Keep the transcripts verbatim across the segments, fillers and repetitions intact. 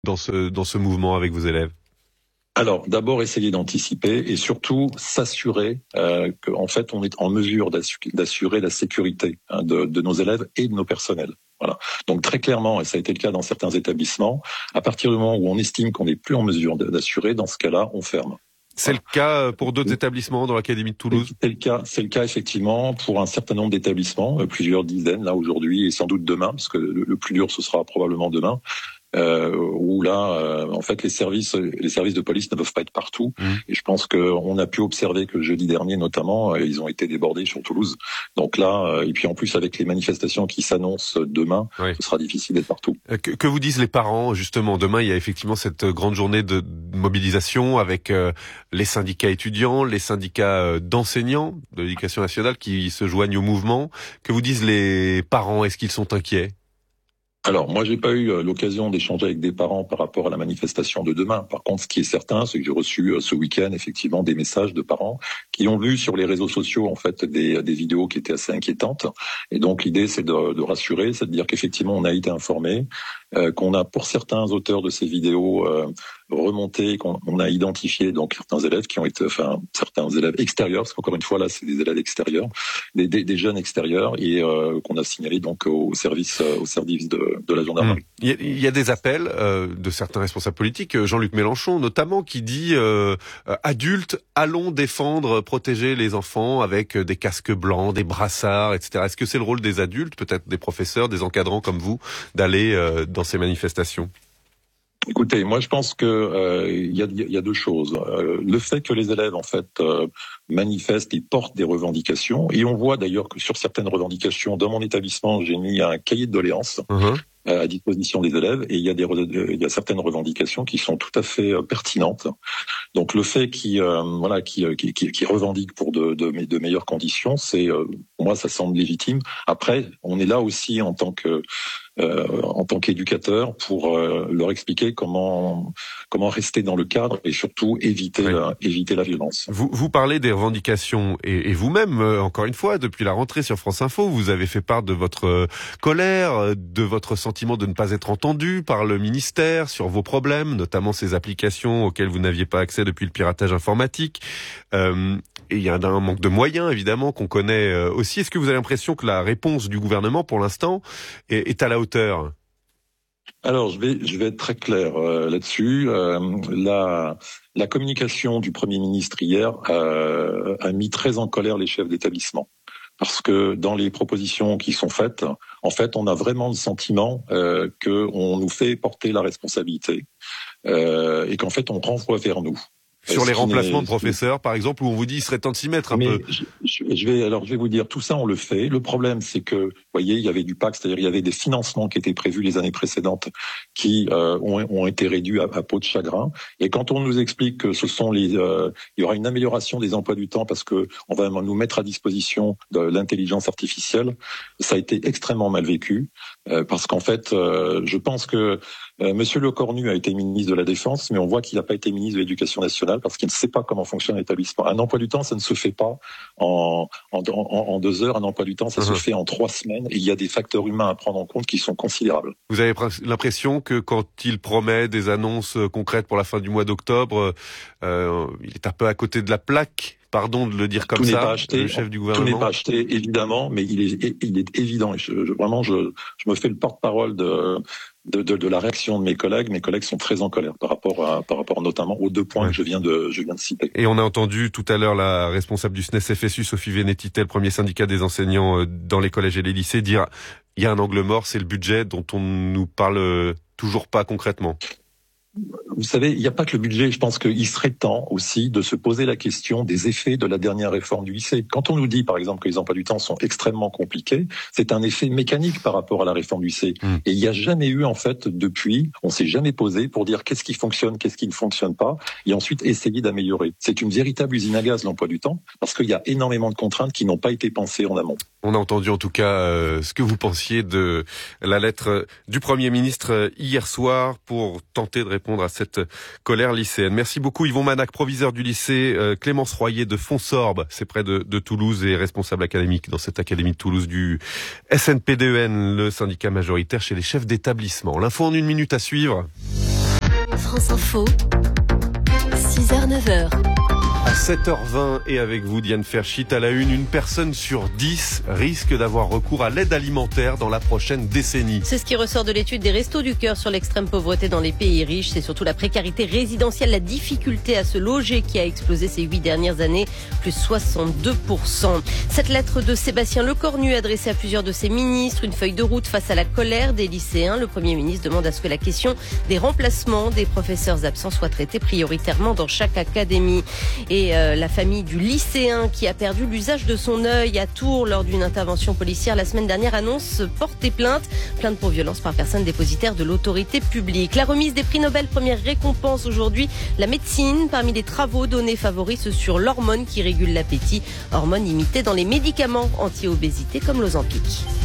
dans ce, dans ce mouvement avec vos élèves? Alors, d'abord, essayer d'anticiper et surtout s'assurer euh, qu'en fait, on est en mesure d'assurer la sécurité hein, de, de nos élèves et de nos personnels. Voilà. Donc très clairement, et ça a été le cas dans certains établissements, à partir du moment où on estime qu'on n'est plus en mesure d'assurer, dans ce cas-là, on ferme. C'est voilà. Le cas pour d'autres établissements dans l'Académie de Toulouse? C'est le cas, c'est le cas effectivement pour un certain nombre d'établissements, plusieurs dizaines là aujourd'hui et sans doute demain, parce que le, le plus dur ce sera probablement demain. Euh, où là, euh, en fait, les services, les services de police ne peuvent pas être partout. Mmh. Et je pense qu'on a pu observer que jeudi dernier, notamment, euh, ils ont été débordés sur Toulouse. Donc là, euh, et puis en plus avec les manifestations qui s'annoncent demain, oui. Ce sera difficile d'être partout. Que, que vous disent les parents justement? Demain, il y a effectivement cette grande journée de mobilisation avec euh, les syndicats étudiants, les syndicats d'enseignants de l'éducation nationale qui se joignent au mouvement. Que vous disent les parents? Est-ce qu'ils sont inquiets? Alors, moi, j'ai pas eu l'occasion d'échanger avec des parents par rapport à la manifestation de demain. Par contre, ce qui est certain, c'est que j'ai reçu ce week-end, effectivement, des messages de parents qui ont vu sur les réseaux sociaux, en fait, des, des vidéos qui étaient assez inquiétantes. Et donc, l'idée, c'est de, de rassurer, c'est de dire qu'effectivement, on a été informé, euh, qu'on a, pour certains auteurs de ces vidéos, euh, remonté, qu'on on a identifié donc certains élèves qui ont été, enfin, certains élèves extérieurs, parce qu'encore une fois, là, c'est des élèves extérieurs, des, des, des jeunes extérieurs, et euh, qu'on a signalé donc au service, au service de de la gendarmerie. Il y a, il y a des appels euh, de certains responsables politiques, Jean-Luc Mélenchon notamment, qui dit euh, « Adultes, allons défendre, protéger les enfants avec des casques blancs, des brassards, et cetera » Est-ce que c'est le rôle des adultes, peut-être des professeurs, des encadrants comme vous, d'aller euh, dans ces manifestations ? Écoutez, moi je pense que euh, il y a, y a deux choses. Euh, le fait que les élèves en fait euh, manifestent et portent des revendications, et on voit d'ailleurs que sur certaines revendications, dans mon établissement, j'ai mis un cahier de doléances uh-huh. à disposition des élèves, et il y a des il y a certaines revendications qui sont tout à fait pertinentes. Donc le fait qu'ils euh, voilà qui qui qui revendiquent pour de de, de meilleures conditions, c'est euh, pour moi ça semble légitime. Après, on est là aussi en tant que Euh, en tant qu'éducateur pour euh, leur expliquer comment comment rester dans le cadre et surtout éviter oui. la, éviter la violence. Vous vous parlez des revendications et, et vous-même euh, encore une fois depuis la rentrée sur France Info, vous avez fait part de votre euh, colère, de votre sentiment de ne pas être entendu par le ministère sur vos problèmes, notamment ces applications auxquelles vous n'aviez pas accès depuis le piratage informatique. Euh, et il y a un, un manque de moyens évidemment qu'on connaît euh, aussi. Est-ce que vous avez l'impression que la réponse du gouvernement pour l'instant est, est à la hauteur? Alors, je vais, je vais être très clair euh, là-dessus. Euh, la, la communication du Premier ministre hier euh, a mis très en colère les chefs d'établissement. Parce que dans les propositions qui sont faites, en fait, on a vraiment le sentiment euh, qu'on nous fait porter la responsabilité euh, et qu'en fait, on renvoie vers nous. Sur les remplacements de professeurs, par exemple, où on vous dit il serait temps de s'y mettre un Mais peu. Je, je vais alors je vais vous dire tout ça on le fait. Le problème c'est que vous voyez il y avait du P A C, c'est-à-dire il y avait des financements qui étaient prévus les années précédentes qui euh, ont, ont été réduits à, à peau de chagrin. Et quand on nous explique que ce sont les euh, il y aura une amélioration des emplois du temps parce que on va nous mettre à disposition de l'intelligence artificielle, ça a été extrêmement mal vécu euh, parce qu'en fait euh, je pense que euh, Monsieur Lecornu a été ministre de la Défense, mais on voit qu'il n'a pas été ministre de l'Éducation nationale parce qu'il ne sait pas comment fonctionne l'établissement. Un emploi du temps, ça ne se fait pas en, en, en, en deux heures. Un emploi du temps, ça uh-huh. se fait en trois semaines. Et il y a des facteurs humains à prendre en compte qui sont considérables. Vous avez l'impression que quand il promet des annonces concrètes pour la fin du mois d'octobre, euh, il est un peu à côté de la plaque? Pardon de le dire comme tout ça, n'est pas acheté, le chef du gouvernement. Tout n'est pas acheté, évidemment, mais il est, il est évident. Et je, je, vraiment, je, je me fais le porte-parole de, de, de, de la réaction de mes collègues. Mes collègues sont très en colère par rapport à, par rapport notamment aux deux points ouais. que je viens de, je viens de citer. Et on a entendu tout à l'heure la responsable du S N E S F S U, Sophie Vénétité, le premier syndicat des enseignants dans les collèges et les lycées, dire il y a un angle mort, c'est le budget dont on nous parle toujours pas concrètement. Vous savez, il n'y a pas que le budget. Je pense qu'il serait temps aussi de se poser la question des effets de la dernière réforme du lycée. Quand on nous dit, par exemple, que les emplois du temps sont extrêmement compliqués, c'est un effet mécanique par rapport à la réforme du lycée. Mmh. Et il n'y a jamais eu, en fait, depuis, on s'est jamais posé pour dire qu'est-ce qui fonctionne, qu'est-ce qui ne fonctionne pas, et ensuite essayer d'améliorer. C'est une véritable usine à gaz, l'emploi du temps, parce qu'il y a énormément de contraintes qui n'ont pas été pensées en amont. On a entendu en tout cas euh, ce que vous pensiez de la lettre du Premier ministre hier soir pour tenter de répondre à cette colère lycéenne. Merci beaucoup Yvon Manac, proviseur du lycée euh, Clémence Royer de Fonsorbe, c'est près de, de Toulouse et responsable académique dans cette académie de Toulouse du S N P D E N, le syndicat majoritaire chez les chefs d'établissement. L'info en une minute à suivre. France Info, six heures neuf heures. À sept heures vingt et avec vous Diane Ferchit à la une, une personne sur dix risque d'avoir recours à l'aide alimentaire dans la prochaine décennie. C'est ce qui ressort de l'étude des Restos du Cœur sur l'extrême pauvreté dans les pays riches. C'est surtout la précarité résidentielle, la difficulté à se loger qui a explosé ces huit dernières années, plus soixante-deux pour cent. Cette lettre de Sébastien Lecornu adressée à plusieurs de ses ministres, une feuille de route face à la colère des lycéens. Le Premier ministre demande à ce que la question des remplacements des professeurs absents soit traitée prioritairement dans chaque académie. Et euh, la famille du lycéen qui a perdu l'usage de son œil à Tours lors d'une intervention policière la semaine dernière annonce porter plainte. Plainte pour violence par personne dépositaire de l'autorité publique. La remise des prix Nobel, première récompense aujourd'hui. La médecine, parmi les travaux donnés, favorise sur l'hormone qui régule l'appétit. Hormone imitée dans les médicaments anti-obésité comme l'Ozempic.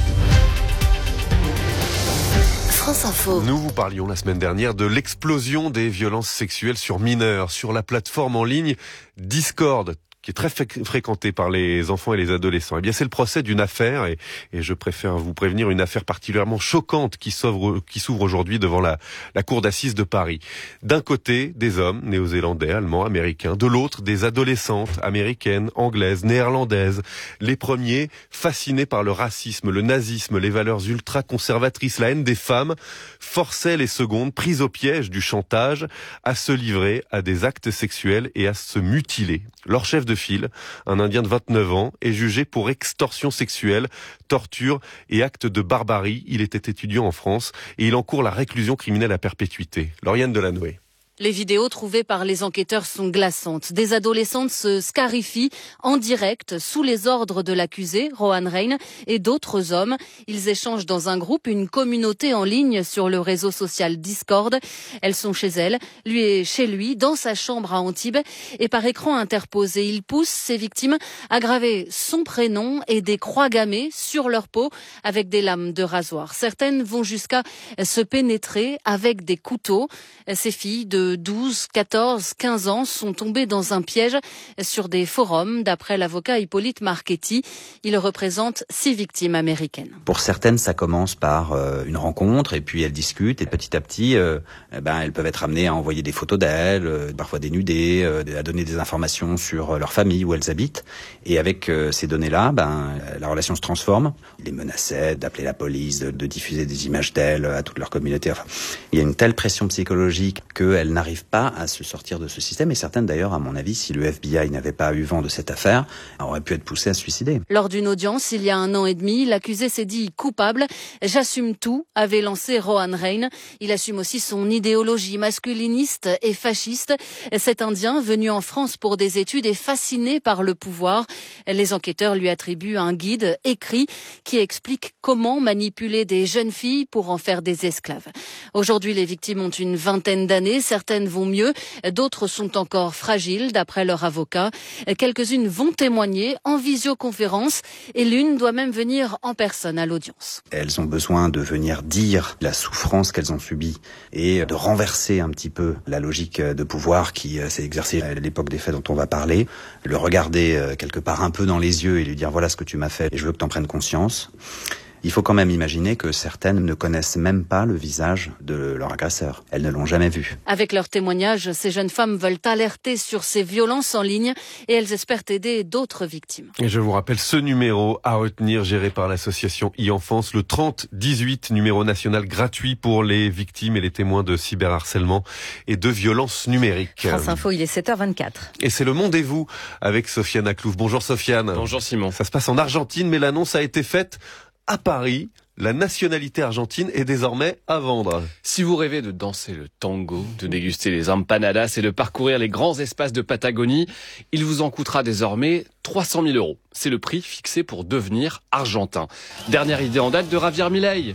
France Info. Nous vous parlions la semaine dernière de l'explosion des violences sexuelles sur mineurs sur la plateforme en ligne Discord, qui est très fréquentée par les enfants et les adolescents. Eh bien, c'est le procès d'une affaire, et, et je préfère vous prévenir, une affaire particulièrement choquante qui s'ouvre, qui s'ouvre aujourd'hui devant la, la cour d'assises de Paris. D'un côté, des hommes néo-zélandais, allemands, américains. De l'autre, des adolescentes américaines, anglaises, néerlandaises. Les premiers, fascinés par le racisme, le nazisme, les valeurs ultra-conservatrices, la haine des femmes, forçaient les secondes, prises au piège du chantage, à se livrer à des actes sexuels et à se mutiler. Leur chef de file, un Indien de vingt-neuf ans, est jugé pour extorsion sexuelle, torture et actes de barbarie. Il était étudiant en France et il encourt la réclusion criminelle à perpétuité. Lauriane Delanoë. Les vidéos trouvées par les enquêteurs sont glaçantes. Des adolescentes se scarifient en direct sous les ordres de l'accusé, Rohan Rein, et d'autres hommes. Ils échangent dans un groupe, une communauté en ligne sur le réseau social Discord. Elles sont chez elles, lui est chez lui, dans sa chambre à Antibes, et par écran interposé. Il pousse ses victimes à graver son prénom et des croix gammées sur leur peau avec des lames de rasoir. Certaines vont jusqu'à se pénétrer avec des couteaux. Ces filles de douze, quatorze, quinze ans sont tombés dans un piège sur des forums, d'après l'avocat Hippolyte Marchetti. Il représente six victimes américaines. Pour certaines, ça commence par euh, une rencontre, et puis elles discutent, et petit à petit, euh, eh ben, elles peuvent être amenées à envoyer des photos d'elles, euh, parfois dénudées, euh, à donner des informations sur leur famille, où elles habitent. Et avec euh, ces données-là, ben, la relation se transforme. Ils les menaçaient d'appeler la police, de, de diffuser des images d'elles à toute leur communauté. Enfin, il y a une telle pression psychologique qu'elles n'arrivent pas à se sortir de ce système, et certaines d'ailleurs, à mon avis, si le F B I n'avait pas eu vent de cette affaire, auraient pu être poussées à se suicider. Lors d'une audience, il y a un an et demi, l'accusé s'est dit coupable. J'assume tout, avait lancé Rohan Rein. Il assume aussi son idéologie masculiniste et fasciste. Cet Indien, venu en France pour des études, est fasciné par le pouvoir. Les enquêteurs lui attribuent un guide écrit qui explique comment manipuler des jeunes filles pour en faire des esclaves. Aujourd'hui, les victimes ont une vingtaine d'années. Certaines vont mieux, d'autres sont encore fragiles, d'après leur avocat. Quelques-unes vont témoigner en visioconférence et l'une doit même venir en personne à l'audience. Elles ont besoin de venir dire la souffrance qu'elles ont subie et de renverser un petit peu la logique de pouvoir qui s'est exercée à l'époque des faits dont on va parler, le regarder quelque part un peu dans les yeux et lui dire voilà ce que tu m'as fait et je veux que tu en prennes conscience. Il faut quand même imaginer que certaines ne connaissent même pas le visage de leur agresseur. Elles ne l'ont jamais vu. Avec leurs témoignages, ces jeunes femmes veulent alerter sur ces violences en ligne et elles espèrent aider d'autres victimes. Et je vous rappelle ce numéro à retenir, géré par l'association e-Enfance, le trente dix-huit, numéro national gratuit pour les victimes et les témoins de cyberharcèlement et de violences numériques. France Info, il est sept heures vingt-quatre. Et c'est le Monde et vous avec Sofiane Aklouf. Bonjour Sofiane. Bonjour Simon. Ça se passe en Argentine, mais l'annonce a été faite à Paris. La nationalité argentine est désormais à vendre. Si vous rêvez de danser le tango, de déguster les empanadas et de parcourir les grands espaces de Patagonie, il vous en coûtera désormais trois cent mille euros. C'est le prix fixé pour devenir argentin. Dernière idée en date de Javier Milei.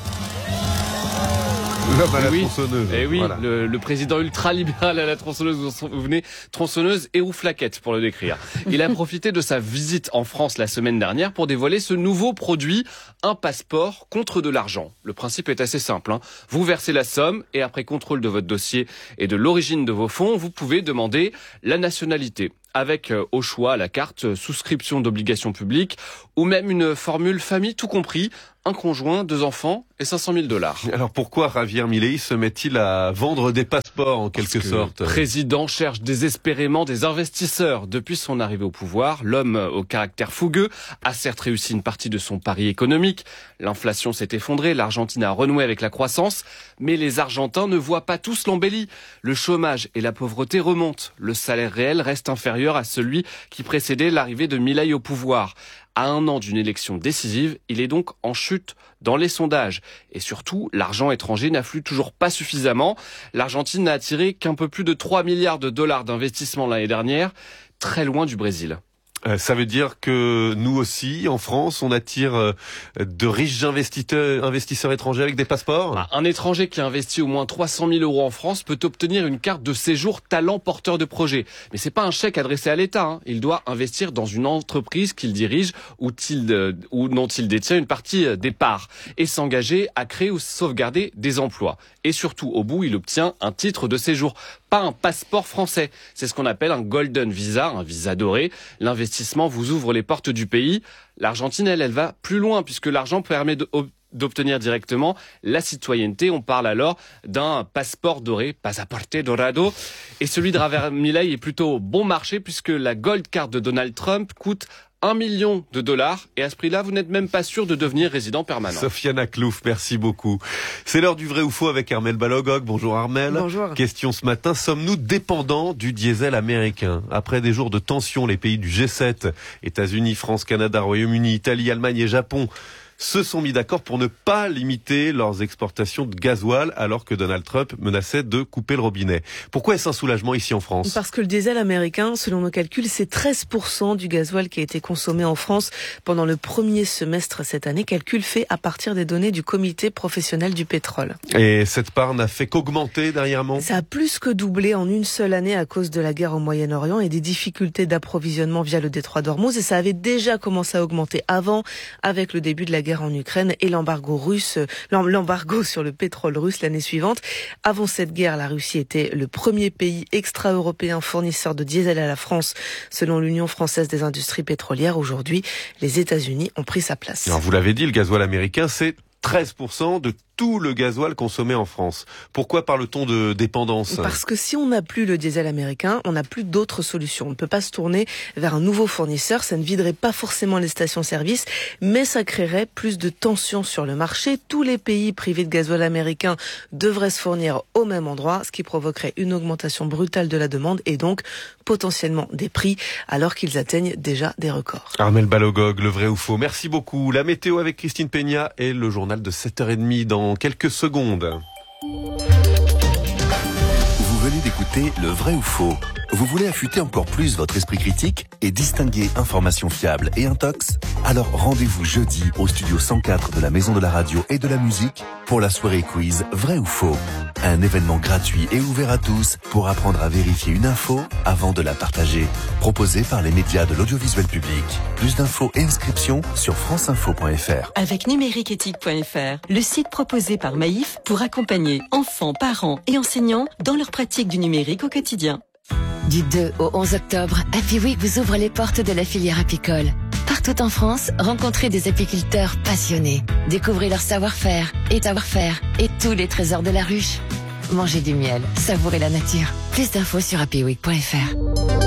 L'homme à la oui. tronçonneuse. Et oui, voilà. le, le président ultra-libéral à la tronçonneuse, vous vous venez, tronçonneuse et ou flaquette pour le décrire. Il a profité de sa visite en France la semaine dernière pour dévoiler ce nouveau produit, un passeport contre de l'argent. Le principe est assez simple, hein. Vous versez la somme et après contrôle de votre dossier et de l'origine de vos fonds, vous pouvez demander la nationalité. avec euh, au choix la carte euh, souscription d'obligations publiques ou même une formule famille tout compris, un conjoint, deux enfants et cinq cent mille dollars. Alors pourquoi Javier Milei se met-il à vendre des passeports en quelque Parce que sorte? Le président cherche désespérément des investisseurs. Depuis son arrivée au pouvoir, l'homme au caractère fougueux a certes réussi une partie de son pari économique. L'inflation s'est effondrée, l'Argentine a renoué avec la croissance, mais les Argentins ne voient pas tous l'embellie. Le chômage et la pauvreté remontent. Le salaire réel reste inférieur à celui qui précédait l'arrivée de Milei au pouvoir. À un an d'une élection décisive, il est donc en chute dans les sondages. Et surtout, l'argent étranger n'afflue toujours pas suffisamment. L'Argentine n'a attiré qu'un peu plus de trois milliards de dollars d'investissement l'année dernière, très loin du Brésil. Euh, ça veut dire que nous aussi, en France, on attire euh, de riches investisseurs, investisseurs étrangers avec des passeports? Un étranger qui investit au moins trois cent mille euros en France peut obtenir une carte de séjour talent porteur de projet. Mais c'est pas un chèque adressé à l'État, hein. Il doit investir dans une entreprise qu'il dirige ou, euh, ou dont il détient une partie des parts et s'engager à créer ou sauvegarder des emplois. Et surtout, au bout, il obtient un titre de séjour, pas un passeport français. C'est ce qu'on appelle un golden visa, un visa doré. L'investissement vous ouvre les portes du pays. L'Argentine, elle, elle va plus loin puisque l'argent permet de d'obtenir directement la citoyenneté. On parle alors d'un passeport doré, pasaporte dorado. Et celui de Javier Milei est plutôt bon marché puisque la Gold Card de Donald Trump coûte un million de dollars. Et à ce prix-là, vous n'êtes même pas sûr de devenir résident permanent. Sofiane Klouf, merci beaucoup. C'est l'heure du vrai ou faux avec Armel Balogog. Bonjour Armel. Bonjour. Question ce matin, sommes-nous dépendants du diesel américain? Après des jours de tension, les pays du G sept, États-Unis, France, Canada, Royaume-Uni, Italie, Allemagne et Japon, se sont mis d'accord pour ne pas limiter leurs exportations de gasoil alors que Donald Trump menaçait de couper le robinet. Pourquoi est-ce un soulagement ici en France? Parce que le diesel américain, selon nos calculs, c'est treize pour cent du gasoil qui a été consommé en France pendant le premier semestre cette année. Calcul fait à partir des données du comité professionnel du pétrole. Et cette part n'a fait qu'augmenter dernièrement? Ça a plus que doublé en une seule année à cause de la guerre au Moyen-Orient et des difficultés d'approvisionnement via le détroit d'Ormuz. Et ça avait déjà commencé à augmenter avant, avec le début de la guerre en Ukraine et l'embargo russe, l'embargo sur le pétrole russe l'année suivante. Avant cette guerre, la Russie était le premier pays extra-européen fournisseur de diesel à la France, selon l'Union française des industries pétrolières. Aujourd'hui, les États-Unis ont pris sa place. Alors vous l'avez dit, le gasoil américain, c'est treize pour cent de tout le gasoil consommé en France. Pourquoi parle-t-on de dépendance? Parce que si on n'a plus le diesel américain, on n'a plus d'autres solutions. On ne peut pas se tourner vers un nouveau fournisseur. Ça ne viderait pas forcément les stations-service, mais ça créerait plus de tensions sur le marché. Tous les pays privés de gasoil américain devraient se fournir au même endroit, ce qui provoquerait une augmentation brutale de la demande et donc potentiellement des prix, alors qu'ils atteignent déjà des records. Armel Balogog, le vrai ou faux. Merci beaucoup. La météo avec Christine Peña et le journal de sept heures trente dans quelques secondes. Vous venez d'écouter le vrai ou faux. Vous voulez affûter encore plus votre esprit critique et distinguer informations fiables et intox? Alors rendez-vous jeudi au studio cent quatre de la Maison de la Radio et de la Musique pour la soirée quiz vrai ou faux. Un événement gratuit et ouvert à tous pour apprendre à vérifier une info avant de la partager. Proposé par les médias de l'audiovisuel public. Plus d'infos et inscriptions sur franceinfo point f r. Avec numériqueéthique point f r, le site proposé par Maïf pour accompagner enfants, parents et enseignants dans leur pratique du numérique au quotidien. Du deux au onze octobre, Happy Week vous ouvre les portes de la filière apicole. Partout en France, rencontrez des apiculteurs passionnés. Découvrez leur savoir-faire et savoir-faire et tous les trésors de la ruche. Mangez du miel, savourez la nature. Plus d'infos sur happy week point f r.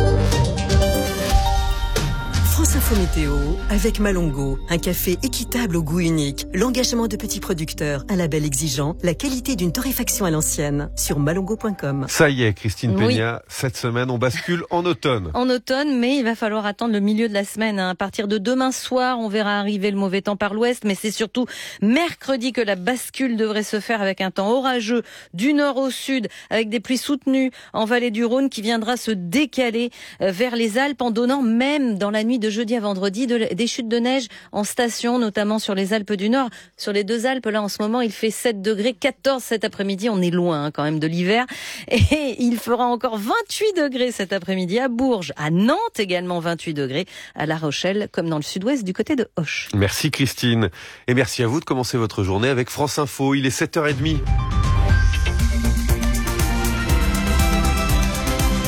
France Info Météo avec Malongo, un café équitable au goût unique, l'engagement de petits producteurs, un label exigeant, la qualité d'une torréfaction à l'ancienne, sur malongo point com. Ça y est, Christine Oui. Peña, cette semaine, on bascule en automne. En automne, mais il va falloir attendre le milieu de la semaine. À partir de demain soir, on verra arriver le mauvais temps par l'ouest, mais c'est surtout mercredi que la bascule devrait se faire avec un temps orageux du nord au sud, avec des pluies soutenues en vallée du Rhône qui viendra se décaler vers les Alpes en donnant même dans la nuit de jeudi à vendredi de, des chutes de neige en station, notamment sur les Alpes du Nord. Sur les deux Alpes, là en ce moment, il fait sept degrés, quatorze cet après-midi. On est loin hein, quand même de l'hiver. Et il fera encore vingt-huit degrés cet après-midi à Bourges, à Nantes également vingt-huit degrés, à La Rochelle comme dans le sud-ouest du côté de Auch. Merci Christine. Et merci à vous de commencer votre journée avec France Info. Il est sept heures trente.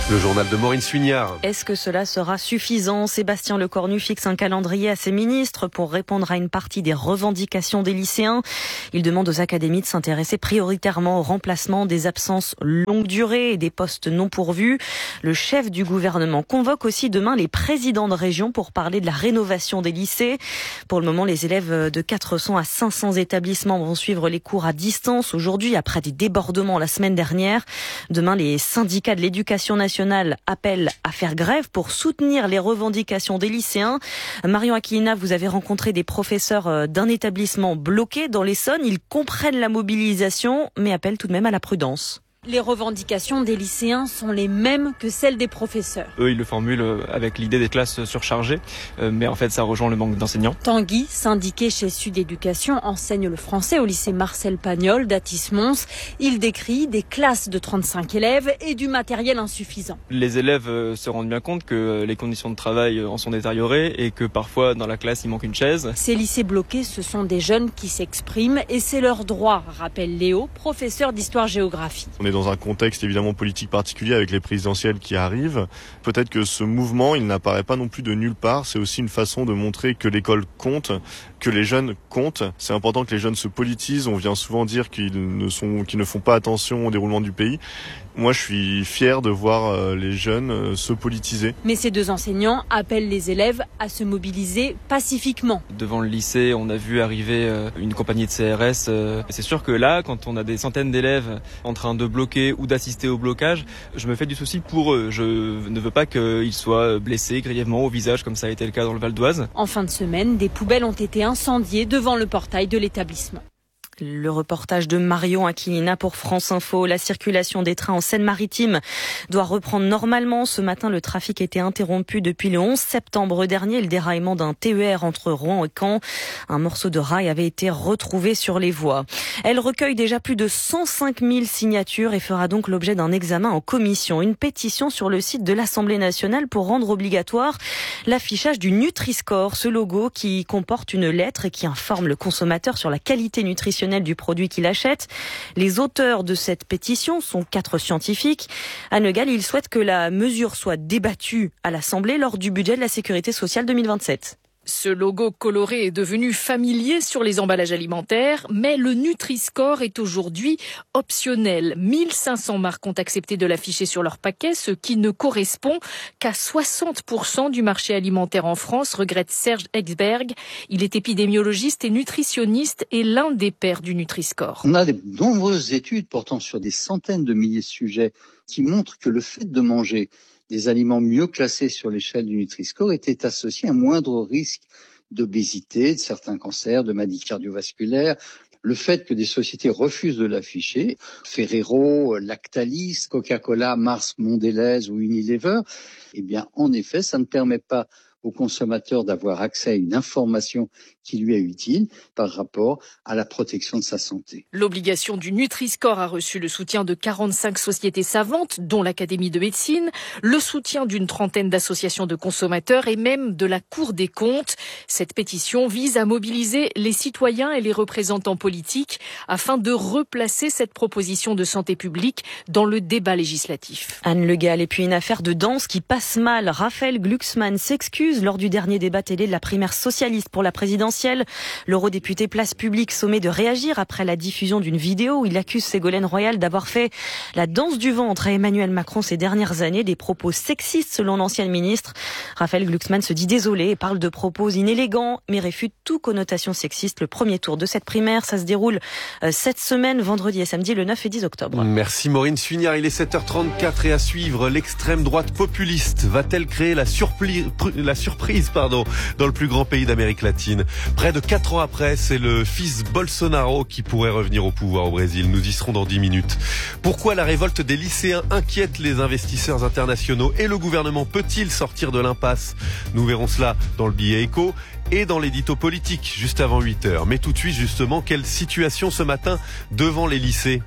Le journal de Maureen Suignard. Est-ce que cela sera suffisant ? Sébastien Lecornu fixe un calendrier à ses ministres pour répondre à une partie des revendications des lycéens. Il demande aux académies de s'intéresser prioritairement au remplacement des absences longue durée et des postes non pourvus. Le chef du gouvernement convoque aussi demain les présidents de région pour parler de la rénovation des lycées. Pour le moment, les élèves de quatre cents à cinq cents établissements vont suivre les cours à distance aujourd'hui après des débordements la semaine dernière. Demain, les syndicats de l'éducation nationale appelle à faire grève pour soutenir les revendications des lycéens. Marion Aquilina, vous avez rencontré des professeurs d'un établissement bloqué dans l'Essonne. Ils comprennent la mobilisation, mais appellent tout de même à la prudence. Les revendications des lycéens sont les mêmes que celles des professeurs. Eux, ils le formulent avec l'idée des classes surchargées, mais en fait, ça rejoint le manque d'enseignants. Tanguy, syndiqué chez Sud Éducation, enseigne le français au lycée Marcel Pagnol d'Atis-Mons. Il décrit des classes de trente-cinq élèves et du matériel insuffisant. Les élèves se rendent bien compte que les conditions de travail en sont détériorées et que parfois, dans la classe, il manque une chaise. Ces lycées bloqués, ce sont des jeunes qui s'expriment et c'est leur droit, rappelle Léo, professeur d'histoire-géographie. On est dans un contexte évidemment politique particulier avec les présidentielles qui arrivent. Peut-être que ce mouvement, il n'apparaît pas non plus de nulle part. C'est aussi une façon de montrer que l'école compte, que les jeunes comptent. C'est important que les jeunes se politisent. On vient souvent dire qu'ils ne sont, qu'ils ne font pas attention au déroulement du pays. Moi, je suis fier de voir les jeunes se politiser. Mais ces deux enseignants appellent les élèves à se mobiliser pacifiquement. Devant le lycée, on a vu arriver une compagnie de C R S. C'est sûr que là, quand on a des centaines d'élèves en train de bloquer ou d'assister au blocage, je me fais du souci pour eux. Je ne veux pas qu'ils soient blessés grièvement au visage, comme ça a été le cas dans le Val d'Oise. En fin de semaine, des poubelles ont été incendiées devant le portail de l'établissement. Le reportage de Marion Aquilina pour France Info. La circulation des trains en Seine-Maritime doit reprendre normalement. Ce matin, le trafic était interrompu depuis le onze septembre dernier. Le déraillement d'un T E R entre Rouen et Caen. Un morceau de rail avait été retrouvé sur les voies. Elle recueille déjà plus de cent cinq mille signatures et fera donc l'objet d'un examen en commission. Une pétition sur le site de l'Assemblée nationale pour rendre obligatoire l'affichage du Nutri-Score, ce logo qui comporte une lettre et qui informe le consommateur sur la qualité nutritionnelle du produit qu'il achète. Les auteurs de cette pétition sont quatre scientifiques. À Le Gall, ils souhaitent que la mesure soit débattue à l'Assemblée lors du budget de la Sécurité sociale deux mille vingt-sept. Ce logo coloré est devenu familier sur les emballages alimentaires, mais le Nutri-Score est aujourd'hui optionnel. mille cinq cents marques ont accepté de l'afficher sur leur paquet, ce qui ne correspond qu'à soixante pour cent du marché alimentaire en France, regrette Serge Exberg. Il est épidémiologiste et nutritionniste et l'un des pairs du Nutri-Score. On a de nombreuses études portant sur des centaines de milliers de sujets qui montrent que le fait de manger des aliments mieux classés sur l'échelle du Nutri-Score étaient associés à un moindre risque d'obésité, de certains cancers, de maladies cardiovasculaires. Le fait que des sociétés refusent de l'afficher, Ferrero, Lactalis, Coca-Cola, Mars, Mondelez ou Unilever, eh bien, en effet, ça ne permet pas au consommateur d'avoir accès à une information qui lui est utile par rapport à la protection de sa santé. L'obligation du Nutri-Score a reçu le soutien de quarante-cinq sociétés savantes, dont l'Académie de médecine, le soutien d'une trentaine d'associations de consommateurs et même de la Cour des comptes. Cette pétition vise à mobiliser les citoyens et les représentants politiques afin de replacer cette proposition de santé publique dans le débat législatif. Anne Le Gall, et puis une affaire de danse qui passe mal. Raphaël Glucksmann s'excuse lors du dernier débat télé de la primaire socialiste pour la présidentielle. L'eurodéputé Place Publique sommet de réagir après la diffusion d'une vidéo où il accuse Ségolène Royal d'avoir fait la danse du ventre à Emmanuel Macron ces dernières années, des propos sexistes selon l'ancienne ministre. Raphaël Glucksmann se dit désolé et parle de propos inélégants, mais réfute toute connotation sexiste. Le premier tour de cette primaire, ça se déroule cette semaine, vendredi et samedi, le neuf et dix octobre. Merci Maureen Suignard, il est sept heures trente-quatre et à suivre, l'extrême droite populiste va-t-elle créer la, surpli... la surprise pardon, dans le plus grand pays d'Amérique latine? Près de quatre ans après, c'est le fils Bolsonaro qui pourrait revenir au pouvoir au Brésil. Nous y serons dans dix minutes. Pourquoi la révolte des lycéens inquiète les investisseurs internationaux et le gouvernement peut-il sortir de l'impasse? Nous verrons cela dans le billet écho et dans l'édito politique juste avant huit heures. Mais tout de suite, justement, quelle situation ce matin devant les lycées?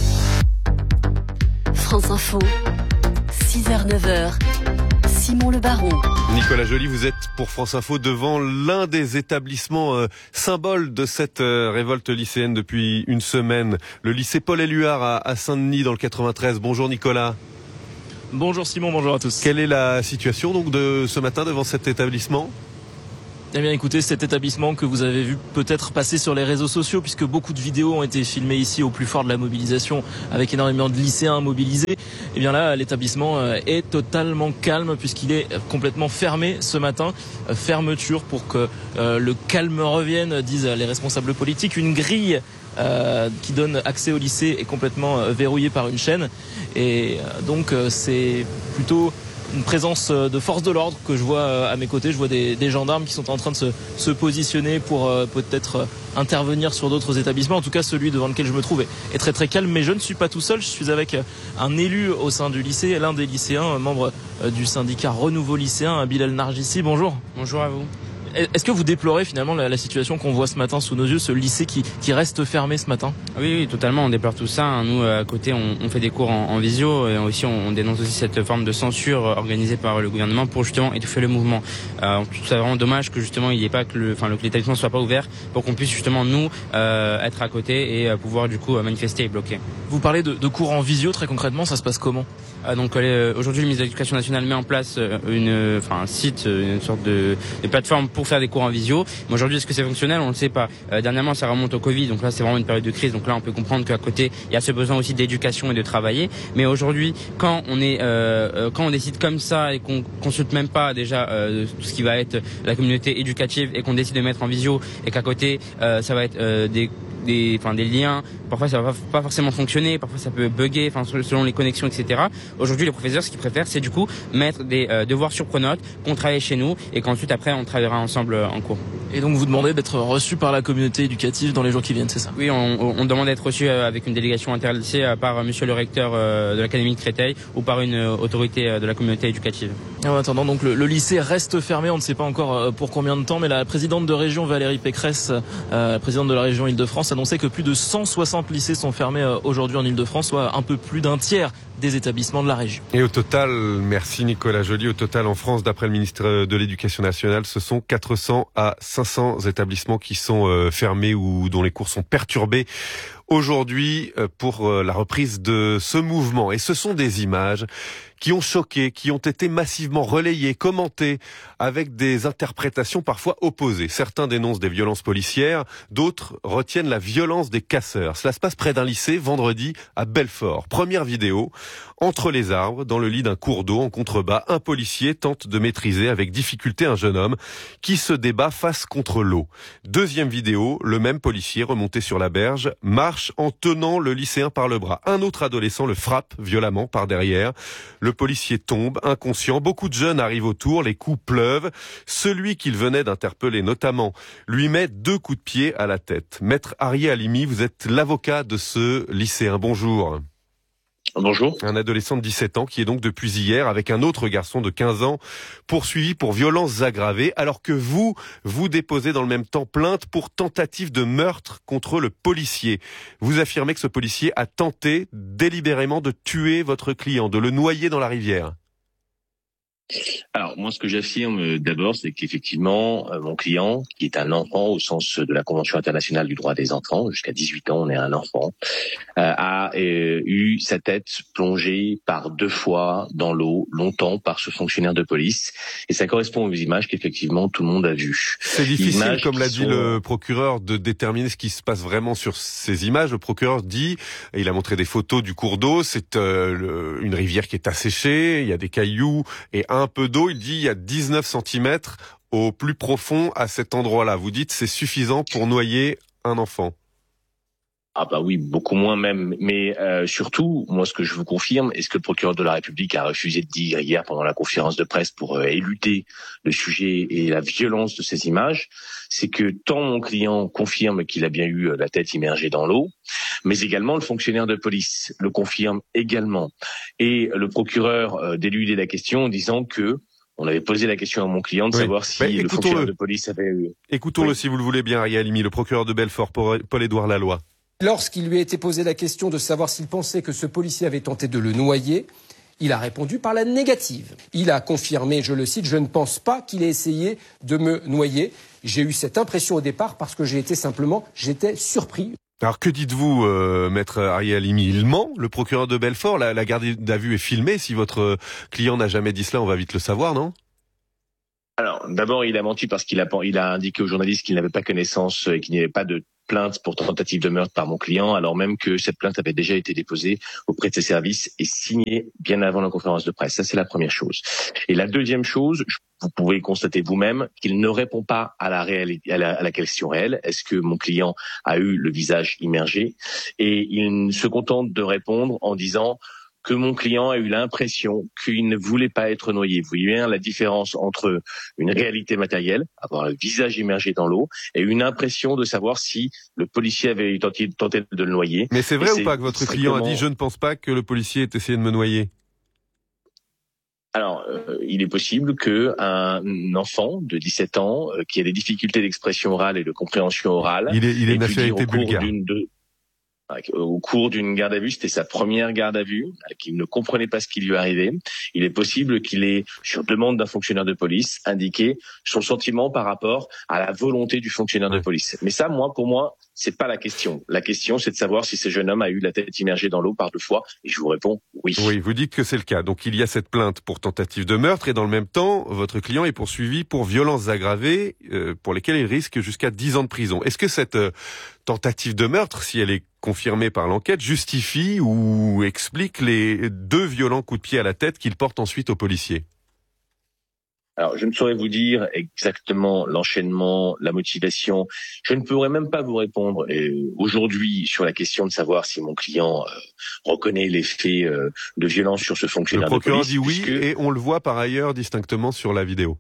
France Info, six heures neuf heures. Simon Le Baron. Nicolas Joly, vous êtes pour France Info devant l'un des établissements euh, symboles de cette euh, révolte lycéenne depuis une semaine, le lycée Paul Éluard à, à Saint-Denis dans le quatre-vingt-treize. Bonjour Nicolas. Bonjour Simon, bonjour à tous. Quelle est la situation donc de ce matin devant cet établissement ? Eh bien écoutez, cet établissement que vous avez vu peut-être passer sur les réseaux sociaux, puisque beaucoup de vidéos ont été filmées ici au plus fort de la mobilisation avec énormément de lycéens mobilisés, eh bien là l'établissement est totalement calme puisqu'il est complètement fermé ce matin. Fermeture pour que euh, le calme revienne, disent les responsables politiques. Une grille Euh, qui donne accès au lycée est complètement euh, verrouillée par une chaîne et euh, donc euh, c'est plutôt une présence de force de l'ordre que je vois euh, à mes côtés. Je vois des, des gendarmes qui sont en train de se, se positionner pour euh, peut-être euh, intervenir sur d'autres établissements. En tout cas, celui devant lequel je me trouve est, est très très calme, mais je ne suis pas tout seul. Je suis avec un élu au sein du lycée, l'un des lycéens, membre euh, du syndicat Renouveau Lycéen, Bilal Narjissi. Bonjour. Bonjour à vous. Est-ce que vous déplorez finalement la, la situation qu'on voit ce matin sous nos yeux, ce lycée qui, qui reste fermé ce matin ? Oui, oui, totalement, on déplore tout ça. Nous, à côté, on, on fait des cours en, en visio et aussi on, on dénonce aussi cette forme de censure organisée par le gouvernement pour justement étouffer le mouvement. Euh, on trouve ça vraiment dommage que justement il n'y ait pas que le, enfin, le, que l'établissement soit pas ouvert pour qu'on puisse justement nous euh, être à côté et euh, pouvoir du coup manifester et bloquer. Vous parlez de, de cours en visio, très concrètement, ça se passe comment ? Euh, donc euh, aujourd'hui, le ministre de l'Éducation nationale met en place une, enfin un site, une sorte de, de plateforme pour faire des cours en visio. Mais aujourd'hui, est-ce que c'est fonctionnel ? On ne le sait pas. Euh, dernièrement, ça remonte au Covid, donc là, c'est vraiment une période de crise. Donc là, on peut comprendre qu'à côté, il y a ce besoin aussi d'éducation et de travailler. Mais aujourd'hui, quand on est, euh, quand on décide comme ça et qu'on consulte même pas déjà euh, tout ce qui va être la communauté éducative et qu'on décide de mettre en visio et qu'à côté, euh, ça va être euh, des des, enfin, des liens, parfois ça va pas forcément fonctionner, parfois ça peut bugger, enfin, selon les connexions, et cetera. Aujourd'hui, les professeurs, ce qu'ils préfèrent, c'est du coup mettre des euh, devoirs sur pronote, qu'on travaille chez nous et qu'ensuite après on travaillera ensemble euh, en cours. Et donc vous demandez d'être reçu par la communauté éducative dans les jours qui viennent, c'est ça ? Oui, on, on demande d'être reçu euh, avec une délégation interlycée euh, par euh, monsieur le recteur euh, de l'académie de Créteil ou par une euh, autorité euh, de la communauté éducative. Et en attendant, donc le, le lycée reste fermé, on ne sait pas encore euh, pour combien de temps, mais la présidente de région Valérie Pécresse, euh, la présidente de la région Île-de-France, annonçait que plus de cent soixante lycées sont fermés euh, aujourd'hui en Île-de-France, soit un peu plus d'un tiers des établissements de la région. Et au total, merci Nicolas Joly, au total en France, d'après le ministre de l'Éducation nationale, ce sont quatre cents à cinq cents établissements qui sont euh, fermés ou dont les cours sont perturbés aujourd'hui pour la reprise de ce mouvement. Et ce sont des images qui ont choqué, qui ont été massivement relayées, commentées, avec des interprétations parfois opposées. Certains dénoncent des violences policières, d'autres retiennent la violence des casseurs. Cela se passe près d'un lycée, vendredi, à Belfort. Première vidéo, entre les arbres, dans le lit d'un cours d'eau en contrebas, un policier tente de maîtriser avec difficulté un jeune homme qui se débat face contre l'eau. Deuxième vidéo, le même policier remonté sur la berge marche en tenant le lycéen par le bras. Un autre adolescent le frappe violemment par derrière. Le policier tombe, inconscient. Beaucoup de jeunes arrivent autour, les coups pleuvent. Celui qu'il venait d'interpeller notamment lui met deux coups de pied à la tête. Maître Arié Halimi, vous êtes l'avocat de ce lycéen. Bonjour. Bonjour. Un adolescent de dix-sept ans qui est donc depuis hier avec un autre garçon de quinze ans poursuivi pour violences aggravées, alors que vous, vous déposez dans le même temps plainte pour tentative de meurtre contre le policier. Vous affirmez que ce policier a tenté délibérément de tuer votre client, de le noyer dans la rivière. Alors moi, ce que j'affirme d'abord, c'est qu'effectivement, euh, mon client, qui est un enfant au sens de la Convention internationale du droit des enfants, jusqu'à dix-huit ans, on est un enfant, euh, a euh, eu sa tête plongée par deux fois dans l'eau, longtemps, par ce fonctionnaire de police. Et ça correspond aux images qu'effectivement tout le monde a vues. C'est difficile, images comme l'a dit sont... le procureur, de déterminer ce qui se passe vraiment sur ces images. Le procureur dit, et il a montré des photos du cours d'eau, c'est euh, le, une rivière qui est asséchée, il y a des cailloux et un peu d'eau. Il dit il y a dix-neuf centimètres au plus profond à cet endroit-là. Vous dites c'est suffisant pour noyer un enfant. Ah bah oui, beaucoup moins même. Mais euh, surtout, moi ce que je vous confirme, et ce que le procureur de la République a refusé de dire hier pendant la conférence de presse pour euh, éluder le sujet et la violence de ces images, c'est que tant mon client confirme qu'il a bien eu la tête immergée dans l'eau, mais également le fonctionnaire de police le confirme également. Et le procureur euh, d'éludé la question en disant que on avait posé la question à mon client de oui. savoir si ben, le fonctionnaire de police avait eu... Écoutons-le oui. si vous le voulez bien, Arié Halimi, le procureur de Belfort, Paul-Édouard Laloy. Lorsqu'il lui a été posé la question de savoir s'il pensait que ce policier avait tenté de le noyer, il a répondu par la négative. Il a confirmé, je le cite, « Je ne pense pas qu'il ait essayé de me noyer. J'ai eu cette impression au départ parce que j'ai été simplement, j'étais surpris. » Alors que dites-vous, euh, maître Ariel Halimi? Il ment, le procureur de Belfort. La, la garde à vue est filmée. Si votre client n'a jamais dit cela, on va vite le savoir, non? Alors, d'abord, il a menti parce qu'il a, il a indiqué aux journalistes qu'il n'avait pas connaissance et qu'il n'y avait pas de plainte pour tentative de meurtre par mon client, alors même que cette plainte avait déjà été déposée auprès de ses services et signée bien avant la conférence de presse. Ça, c'est la première chose. Et la deuxième chose, vous pouvez constater vous-même qu'il ne répond pas à la réalité, à la, à la question réelle. Est-ce que mon client a eu le visage immergé? Et il se contente de répondre en disant que mon client a eu l'impression qu'il ne voulait pas être noyé. Vous voyez bien la différence entre une réalité matérielle, avoir le visage immergé dans l'eau, et une impression de savoir si le policier avait tenté, tenté de le noyer. Mais c'est vrai ou pas que votre client a dit « je ne pense pas que le policier ait essayé de me noyer » ? Alors, euh, il est possible qu'un enfant de dix-sept ans euh, qui a des difficultés d'expression orale et de compréhension orale, il est, il est nationalité bulgare. Au cours d'une garde à vue, c'était sa première garde à vue, qu'il ne comprenait pas ce qui lui arrivait. Il est possible qu'il ait, sur demande d'un fonctionnaire de police, indiqué son sentiment par rapport à la volonté du fonctionnaire de police. Mais ça, moi, pour moi, c'est pas la question. La question, c'est de savoir si ce jeune homme a eu la tête immergée dans l'eau par deux fois. Et je vous réponds oui. Oui, vous dites que c'est le cas. Donc il y a cette plainte pour tentative de meurtre et dans le même temps, votre client est poursuivi pour violences aggravées euh, pour lesquelles il risque jusqu'à dix ans de prison. Est-ce que cette euh, tentative de meurtre, si elle est confirmée par l'enquête, justifie ou explique les deux violents coups de pied à la tête qu'il porte ensuite aux policiers ? Alors, je ne saurais vous dire exactement l'enchaînement, la motivation. Je ne pourrais même pas vous répondre euh, aujourd'hui sur la question de savoir si mon client euh, reconnaît les faits euh, de violence sur ce fonctionnaire de police. Le procureur dit oui, puisque... et on le voit par ailleurs distinctement sur la vidéo.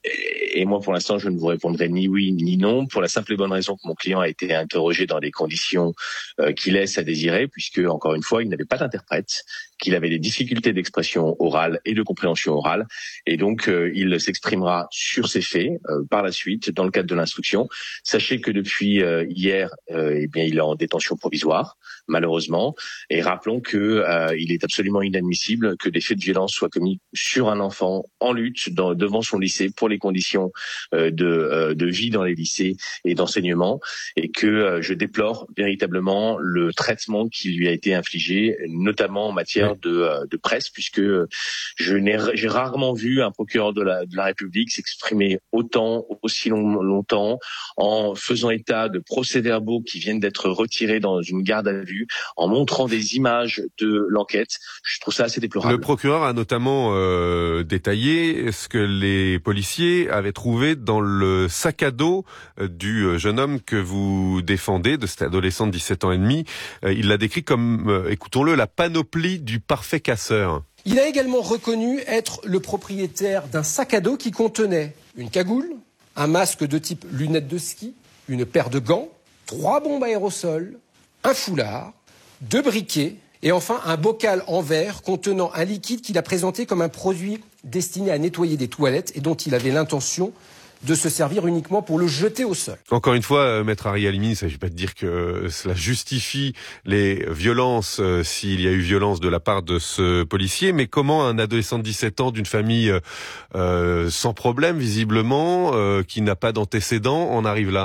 Et moi, pour l'instant, je ne vous répondrai ni oui ni non, pour la simple et bonne raison que mon client a été interrogé dans des conditions euh, qui laissent à désirer, puisque, encore une fois, il n'avait pas d'interprète, qu'il avait des difficultés d'expression orale et de compréhension orale, et donc euh, il s'exprimera sur ces faits euh, par la suite, dans le cadre de l'instruction. Sachez que depuis euh, hier, euh, eh bien, il est en détention provisoire, malheureusement, et rappelons que euh, il est absolument inadmissible que des faits de violence soient commis sur un enfant en lutte dans, devant son lycée pour les conditions euh, de, euh, de vie dans les lycées et d'enseignement, et que euh, je déplore véritablement le traitement qui lui a été infligé, notamment en matière de, euh, de presse, puisque je n'ai j'ai rarement vu un procureur de la, de la République s'exprimer autant, aussi long, longtemps, en faisant état de procès-verbaux qui viennent d'être retirés dans une garde à vue, en montrant des images de l'enquête. Je trouve ça assez déplorable. Le procureur a notamment euh, détaillé ce que les policiers avaient trouvé dans le sac à dos du jeune homme que vous défendez, de cet adolescent de dix-sept ans et demi. Il l'a décrit comme, euh, écoutons-le, la panoplie du parfait casseur. Il a également reconnu être le propriétaire d'un sac à dos qui contenait une cagoule, un masque de type lunettes de ski, une paire de gants, trois bombes aérosols, un foulard, deux briquets et enfin un bocal en verre contenant un liquide qu'il a présenté comme un produit destiné à nettoyer des toilettes et dont il avait l'intention de se servir uniquement pour le jeter au sol. Encore une fois, euh, maître Ariel Halimi, il ne s'agit pas de dire que euh, cela justifie les violences euh, s'il y a eu violence de la part de ce policier, mais comment un adolescent de dix-sept ans d'une famille euh, sans problème visiblement, euh, qui n'a pas d'antécédents, en arrive là ?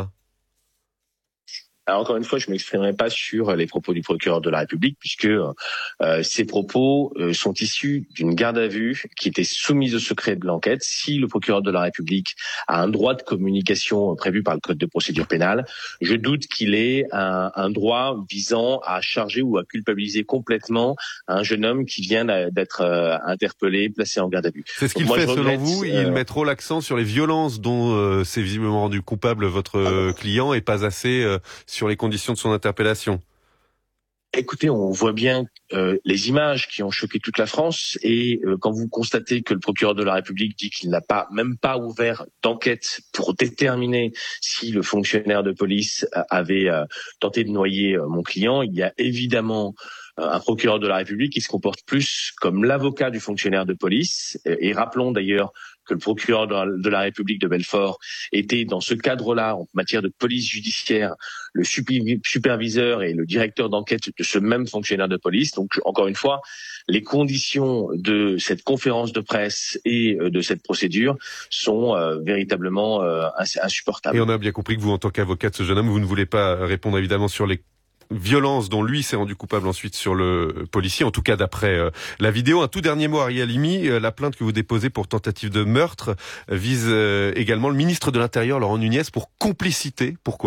Alors, encore une fois, je ne m'exprimerai pas sur les propos du procureur de la République, puisque euh, ces propos euh, sont issus d'une garde à vue qui était soumise au secret de l'enquête. Si le procureur de la République a un droit de communication prévu par le Code de procédure pénale, je doute qu'il ait un, un droit visant à charger ou à culpabiliser complètement un jeune homme qui vient d'être euh, interpellé, placé en garde à vue. C'est ce qu'il fait, selon vous. Il euh... met trop l'accent sur les violences dont euh, s'est visiblement rendu coupable votre euh, client et pas assez euh, sur les conditions de son interpellation. Écoutez, on voit bien euh, les images qui ont choqué toute la France et euh, quand vous constatez que le procureur de la République dit qu'il n'a pas, même pas ouvert d'enquête pour déterminer si le fonctionnaire de police avait euh, tenté de noyer euh, mon client, il y a évidemment euh, un procureur de la République qui se comporte plus comme l'avocat du fonctionnaire de police. Et, et rappelons d'ailleurs que le procureur de la République de Belfort était dans ce cadre-là, en matière de police judiciaire, le superviseur et le directeur d'enquête de ce même fonctionnaire de police. Donc, encore une fois, les conditions de cette conférence de presse et de cette procédure sont euh, véritablement euh, insupportables. Et on a bien compris que vous, en tant qu'avocat de ce jeune homme, vous ne voulez pas répondre évidemment sur les violences dont lui s'est rendu coupable ensuite sur le policier, en tout cas d'après euh, la vidéo. Un tout dernier mot, Ari Halimi, euh, la plainte que vous déposez pour tentative de meurtre euh, vise euh, également le ministre de l'Intérieur, Laurent Nunez, pour complicité. Pourquoi ?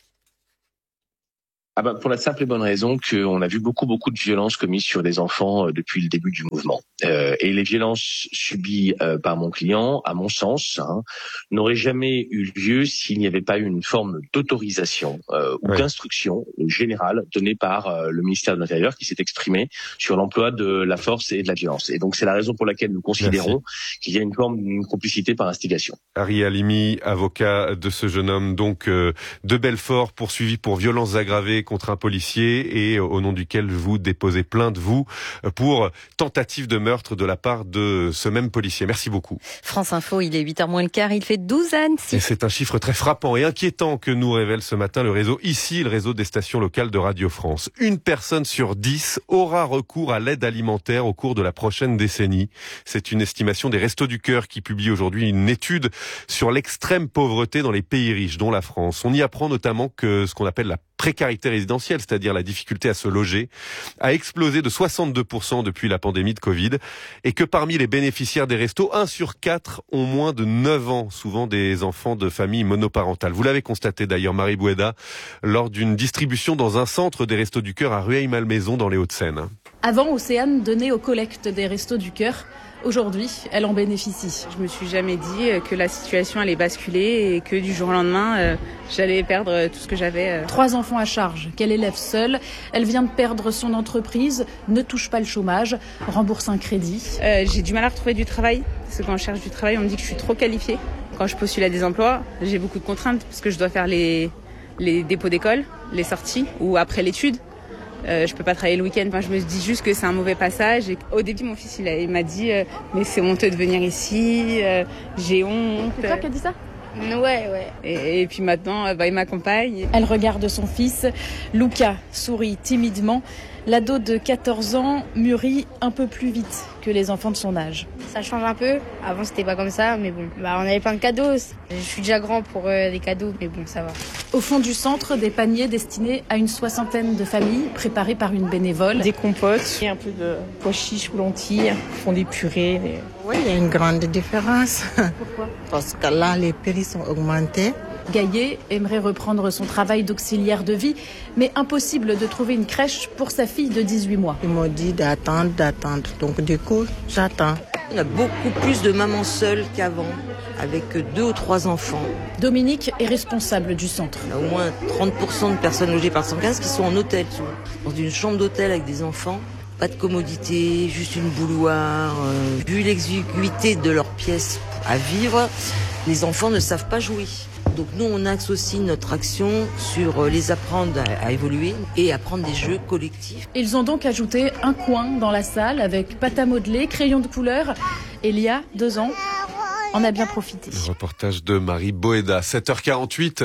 Ah bah pour la simple et bonne raison qu'on a vu beaucoup beaucoup de violences commises sur des enfants euh, depuis le début du mouvement. Euh, et les violences subies euh, par mon client, à mon sens, hein, n'auraient jamais eu lieu s'il n'y avait pas eu une forme d'autorisation euh, ou ouais. d'instruction générale donnée par euh, le ministère de l'Intérieur qui s'est exprimé sur l'emploi de la force et de la violence. Et donc c'est la raison pour laquelle nous considérons Merci. qu'il y a une forme d'une complicité par instigation. Ari Halimi, avocat de ce jeune homme donc euh, de Belfort, poursuivi pour violences aggravées contre un policier et au nom duquel vous déposez plainte, vous, pour tentative de meurtre de la part de ce même policier. Merci beaucoup. France Info, il est huit heures moins le quart, il fait douze ans. Et c'est un chiffre très frappant et inquiétant que nous révèle ce matin le réseau ici, le réseau des stations locales de Radio France. Une personne sur dix aura recours à l'aide alimentaire au cours de la prochaine décennie. C'est une estimation des Restos du Cœur qui publie aujourd'hui une étude sur l'extrême pauvreté dans les pays riches, dont la France. On y apprend notamment que ce qu'on appelle la précarité résidentielle, c'est-à-dire la difficulté à se loger, a explosé de soixante-deux pour cent depuis la pandémie de Covid et que parmi les bénéficiaires des restos, un sur quatre ont moins de neuf ans, souvent des enfants de familles monoparentales. Vous l'avez constaté d'ailleurs, Marie Boueda, lors d'une distribution dans un centre des Restos du Cœur à Rueil-Malmaison dans les Hauts-de-Seine. Avant, Océane donnait aux collectes des Restos du Cœur. Aujourd'hui, elle en bénéficie. Je me suis jamais dit que la situation allait basculer et que du jour au lendemain, euh, j'allais perdre tout ce que j'avais. Euh. Trois enfants à charge, qu'elle élève seule. Elle vient de perdre son entreprise, ne touche pas le chômage, rembourse un crédit. Euh, j'ai du mal à retrouver du travail, parce que quand je cherche du travail, on me dit que je suis trop qualifiée. Quand je postule à des emplois, j'ai beaucoup de contraintes, parce que je dois faire les, les dépôts d'école, les sorties, ou après l'étude. Euh, je peux pas travailler le week-end. Enfin, je me dis juste que c'est un mauvais passage. Et au début, mon fils, il, a, il m'a dit euh, mais c'est honteux de venir ici. Euh, j'ai honte. C'est toi qui as dit ça ? Ouais, ouais. Et, et puis maintenant, bah, il m'accompagne. Elle regarde son fils. Luca sourit timidement. L'ado de quatorze ans mûrit un peu plus vite que les enfants de son âge. Ça change un peu. Avant, c'était pas comme ça, mais bon. Bah, on avait plein de cadeaux. Je suis déjà grand pour euh, les cadeaux, mais bon, ça va. Au fond du centre, des paniers destinés à une soixantaine de familles, préparés par une bénévole. Des compotes, un peu de pois chiches ou lentilles, font des purées. Des... Oui, il y a une grande différence. Pourquoi ? Parce que là, les prix sont augmentés. Gaillet aimerait reprendre son travail d'auxiliaire de vie, mais impossible de trouver une crèche pour sa fille de dix-huit mois. Ils m'ont dit d'attendre, d'attendre. Donc du coup, j'attends. On a beaucoup plus de mamans seules qu'avant, avec deux ou trois enfants. Dominique est responsable du centre. Il y a au moins trente pour cent de personnes logées par cent quinze qui sont en hôtel, dans une chambre d'hôtel avec des enfants. Pas de commodité, juste une bouilloire. Euh, vu l'exiguïté de leurs pièces à vivre, les enfants ne savent pas jouer. Donc nous, on axe aussi notre action sur les apprendre à, à évoluer et apprendre des jeux collectifs. Ils ont donc ajouté un coin dans la salle avec pâte à modeler, crayon de couleur. Elia, deux ans, en a bien profité. Le reportage de Marie Boueda, sept heures quarante-huit.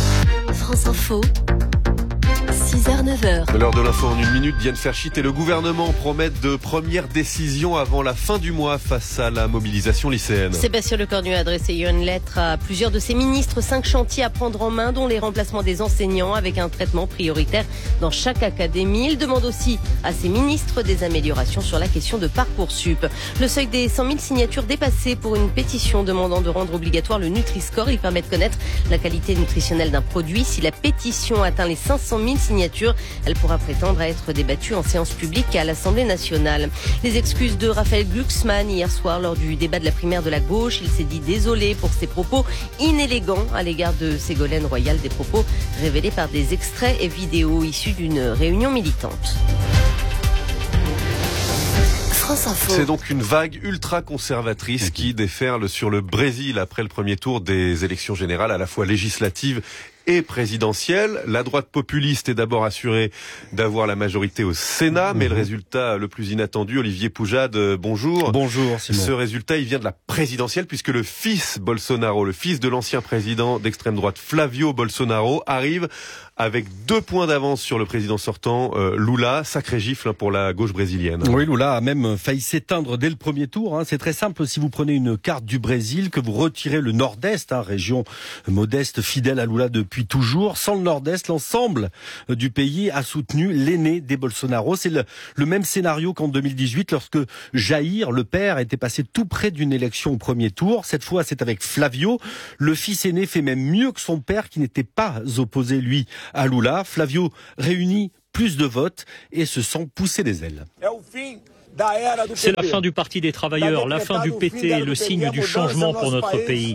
France Info. six heures neuf heures. L'heure de l'info en une minute, Diane Ferchit et le gouvernement promettent de premières décisions avant la fin du mois face à la mobilisation lycéenne. Sébastien Lecornu a adressé une lettre à plusieurs de ses ministres, cinq chantiers à prendre en main, dont les remplacements des enseignants avec un traitement prioritaire dans chaque académie. Il demande aussi à ses ministres des améliorations sur la question de Parcoursup. Le seuil des cent mille signatures dépassé pour une pétition demandant de rendre obligatoire le Nutri-Score. Il permet de connaître la qualité nutritionnelle d'un produit. Si la pétition atteint les cinq cent mille signatures, elle pourra prétendre à être débattue en séance publique à l'Assemblée nationale. Les excuses de Raphaël Glucksmann hier soir lors du débat de la primaire de la gauche. Il s'est dit désolé pour ses propos inélégants à l'égard de Ségolène Royal, des propos révélés par des extraits et vidéos issus d'une réunion militante. C'est donc une vague ultra-conservatrice qui déferle sur le Brésil après le premier tour des élections générales, à la fois législatives et présidentielle. La droite populiste est d'abord assurée d'avoir la majorité au Sénat, mais mmh. le résultat le plus inattendu, Olivier Poujade, bonjour. Bonjour Simon. Ce résultat, il vient de la présidentielle puisque le fils Bolsonaro, le fils de l'ancien président d'extrême droite Flavio Bolsonaro, arrive avec deux points d'avance sur le président sortant, euh, Lula. Sacré gifle pour la gauche brésilienne. Oui, Lula a même failli s'éteindre dès le premier tour. Hein. C'est très simple, si vous prenez une carte du Brésil, que vous retirez le nord-est, hein, région modeste, fidèle à Lula depuis toujours. Sans le nord-est, l'ensemble du pays a soutenu l'aîné des Bolsonaro. C'est le, le même scénario qu'en deux mille dix-huit, lorsque Jair, le père, était passé tout près d'une élection au premier tour. Cette fois, c'est avec Flavio. Le fils aîné fait même mieux que son père, qui n'était pas opposé, lui, à Lula. Flavio réunit plus de votes et se sent pousser des ailes. C'est la fin du Parti des travailleurs, la fin du P T, le signe du changement pour notre pays.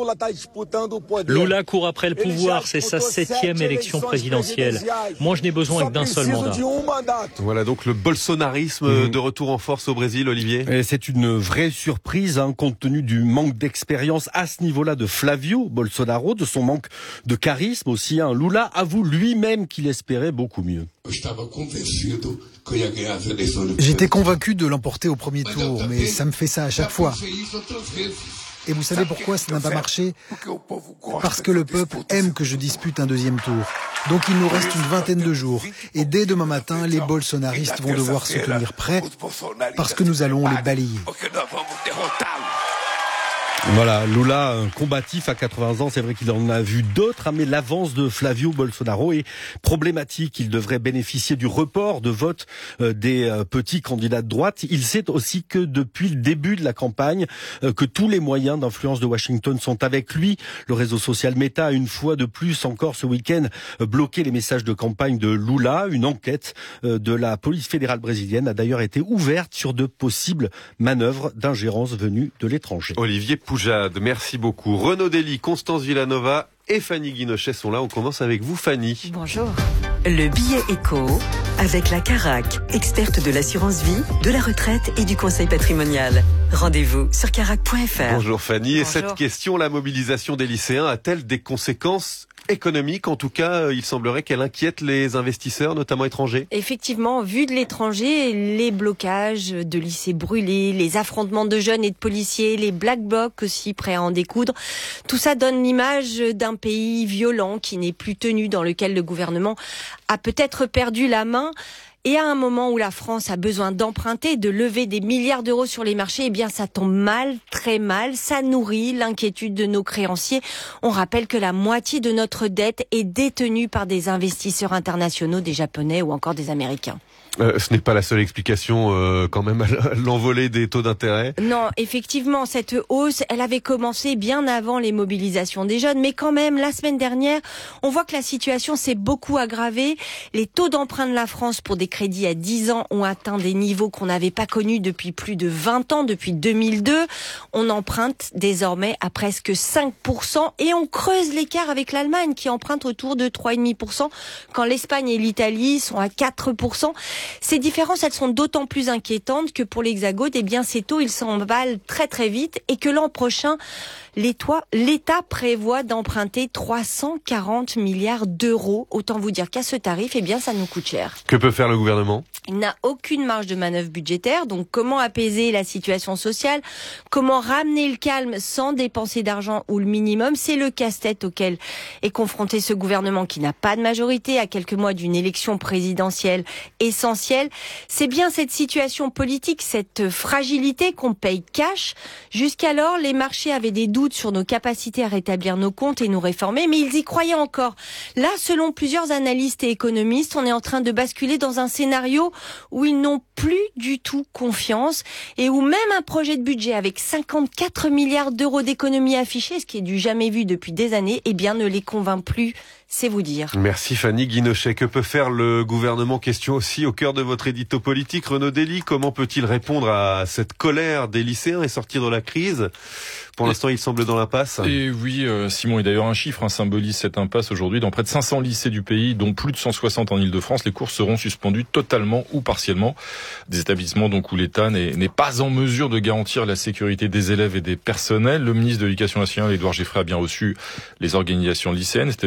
Lula court après le pouvoir, c'est sa septième élection présidentielle. Moi, je n'ai besoin que d'un seul mandat. Voilà donc le bolsonarisme mmh. de retour en force au Brésil, Olivier. Et c'est une vraie surprise, hein, compte tenu du manque d'expérience à ce niveau-là de Flavio Bolsonaro, de son manque de charisme aussi. Hein. Lula avoue lui-même qu'il espérait beaucoup mieux. J'étais convaincu de l'emporter au premier tour, mais ça me fait ça à chaque fois. Et vous savez pourquoi ça n'a pas marché ? Parce que le peuple aime que je dispute un deuxième tour. Donc il nous reste une vingtaine de jours. Et dès demain matin, les bolsonaristes vont devoir se tenir prêts parce que nous allons les balayer. Voilà, Lula, combatif à quatre-vingts ans, c'est vrai qu'il en a vu d'autres, hein, mais l'avance de Flavio Bolsonaro est problématique. Il devrait bénéficier du report de vote euh, des euh, petits candidats de droite. Il sait aussi que depuis le début de la campagne, euh, que tous les moyens d'influence de Washington sont avec lui. Le réseau social Meta a une fois de plus encore ce week-end euh, bloqué les messages de campagne de Lula. Une enquête euh, de la police fédérale brésilienne a d'ailleurs été ouverte sur de possibles manœuvres d'ingérence venues de l'étranger. Olivier Poujade, merci beaucoup. Renaud Dely, Constance Villanova et Fanny Guinochet sont là. On commence avec vous, Fanny. Bonjour. Le billet éco avec la Carac, experte de l'assurance vie, de la retraite et du conseil patrimonial. Rendez-vous sur carac point f r. Bonjour Fanny. Bonjour. Et cette question, la mobilisation des lycéens a-t-elle des conséquences économiques? En tout cas, il semblerait qu'elle inquiète les investisseurs, notamment étrangers. Effectivement, vu de l'étranger, les blocages de lycées brûlés, les affrontements de jeunes et de policiers, les black blocs aussi prêts à en découdre, tout ça donne l'image d'un pays violent qui n'est plus tenu, dans lequel le gouvernement a peut-être perdu la main. Et à un moment où la France a besoin d'emprunter, de lever des milliards d'euros sur les marchés, eh bien ça tombe mal, très mal. Ça nourrit l'inquiétude de nos créanciers. On rappelle que la moitié de notre dette est détenue par des investisseurs internationaux, des Japonais ou encore des Américains. Euh, ce n'est pas la seule explication euh, quand même à l'envolée des taux d'intérêt. Non, effectivement, cette hausse, elle avait commencé bien avant les mobilisations des jeunes. Mais quand même, la semaine dernière, on voit que la situation s'est beaucoup aggravée. Les taux d'emprunt de la France pour des crédits à dix ans ont atteint des niveaux qu'on n'avait pas connus depuis plus de vingt ans, depuis deux mille deux. On emprunte désormais à presque cinq pour cent et on creuse l'écart avec l'Allemagne qui emprunte autour de trois virgule cinq pour cent quand l'Espagne et l'Italie sont à quatre pour cent. Ces différences, elles sont d'autant plus inquiétantes que pour l'Hexagone, eh bien, ces taux, ils s'emballent très très vite et que l'an prochain, l'État prévoit d'emprunter trois cent quarante milliards d'euros. Autant vous dire qu'à ce tarif, eh bien, ça nous coûte cher. Que peut faire le gouvernement ? Il n'a aucune marge de manœuvre budgétaire. Donc, comment apaiser la situation sociale ? Comment ramener le calme sans dépenser d'argent ou le minimum ? C'est le casse-tête auquel est confronté ce gouvernement qui n'a pas de majorité à quelques mois d'une élection présidentielle essentielle. C'est bien cette situation politique, cette fragilité qu'on paye cash. Jusqu'alors, les marchés avaient des doutes sur nos capacités à rétablir nos comptes et nous réformer, mais ils y croyaient encore. Là, selon plusieurs analystes et économistes, on est en train de basculer dans un scénario où ils n'ont plus du tout confiance et où même un projet de budget avec cinquante-quatre milliards d'euros d'économies affichées, ce qui est du jamais vu depuis des années, eh bien, ne les convainc plus. C'est vous dire. Merci Fanny Guinochet. Que peut faire le gouvernement? Question aussi au cœur de votre édito politique. Renaud Dely, comment peut-il répondre à cette colère des lycéens et sortir de la crise? Pour l'instant, il semble dans l'impasse. Et oui, euh, Simon, et d'ailleurs un chiffre hein, symbolise cette impasse aujourd'hui. Dans près de cinq cents lycées du pays, dont plus de cent soixante en Ile-de-France, les cours seront suspendus totalement ou partiellement. Des établissements donc où l'État n'est, n'est pas en mesure de garantir la sécurité des élèves et des personnels. Le ministre de l'Éducation nationale, Édouard Geoffroy, a bien reçu les organisations lycéennes. C'était vendredi.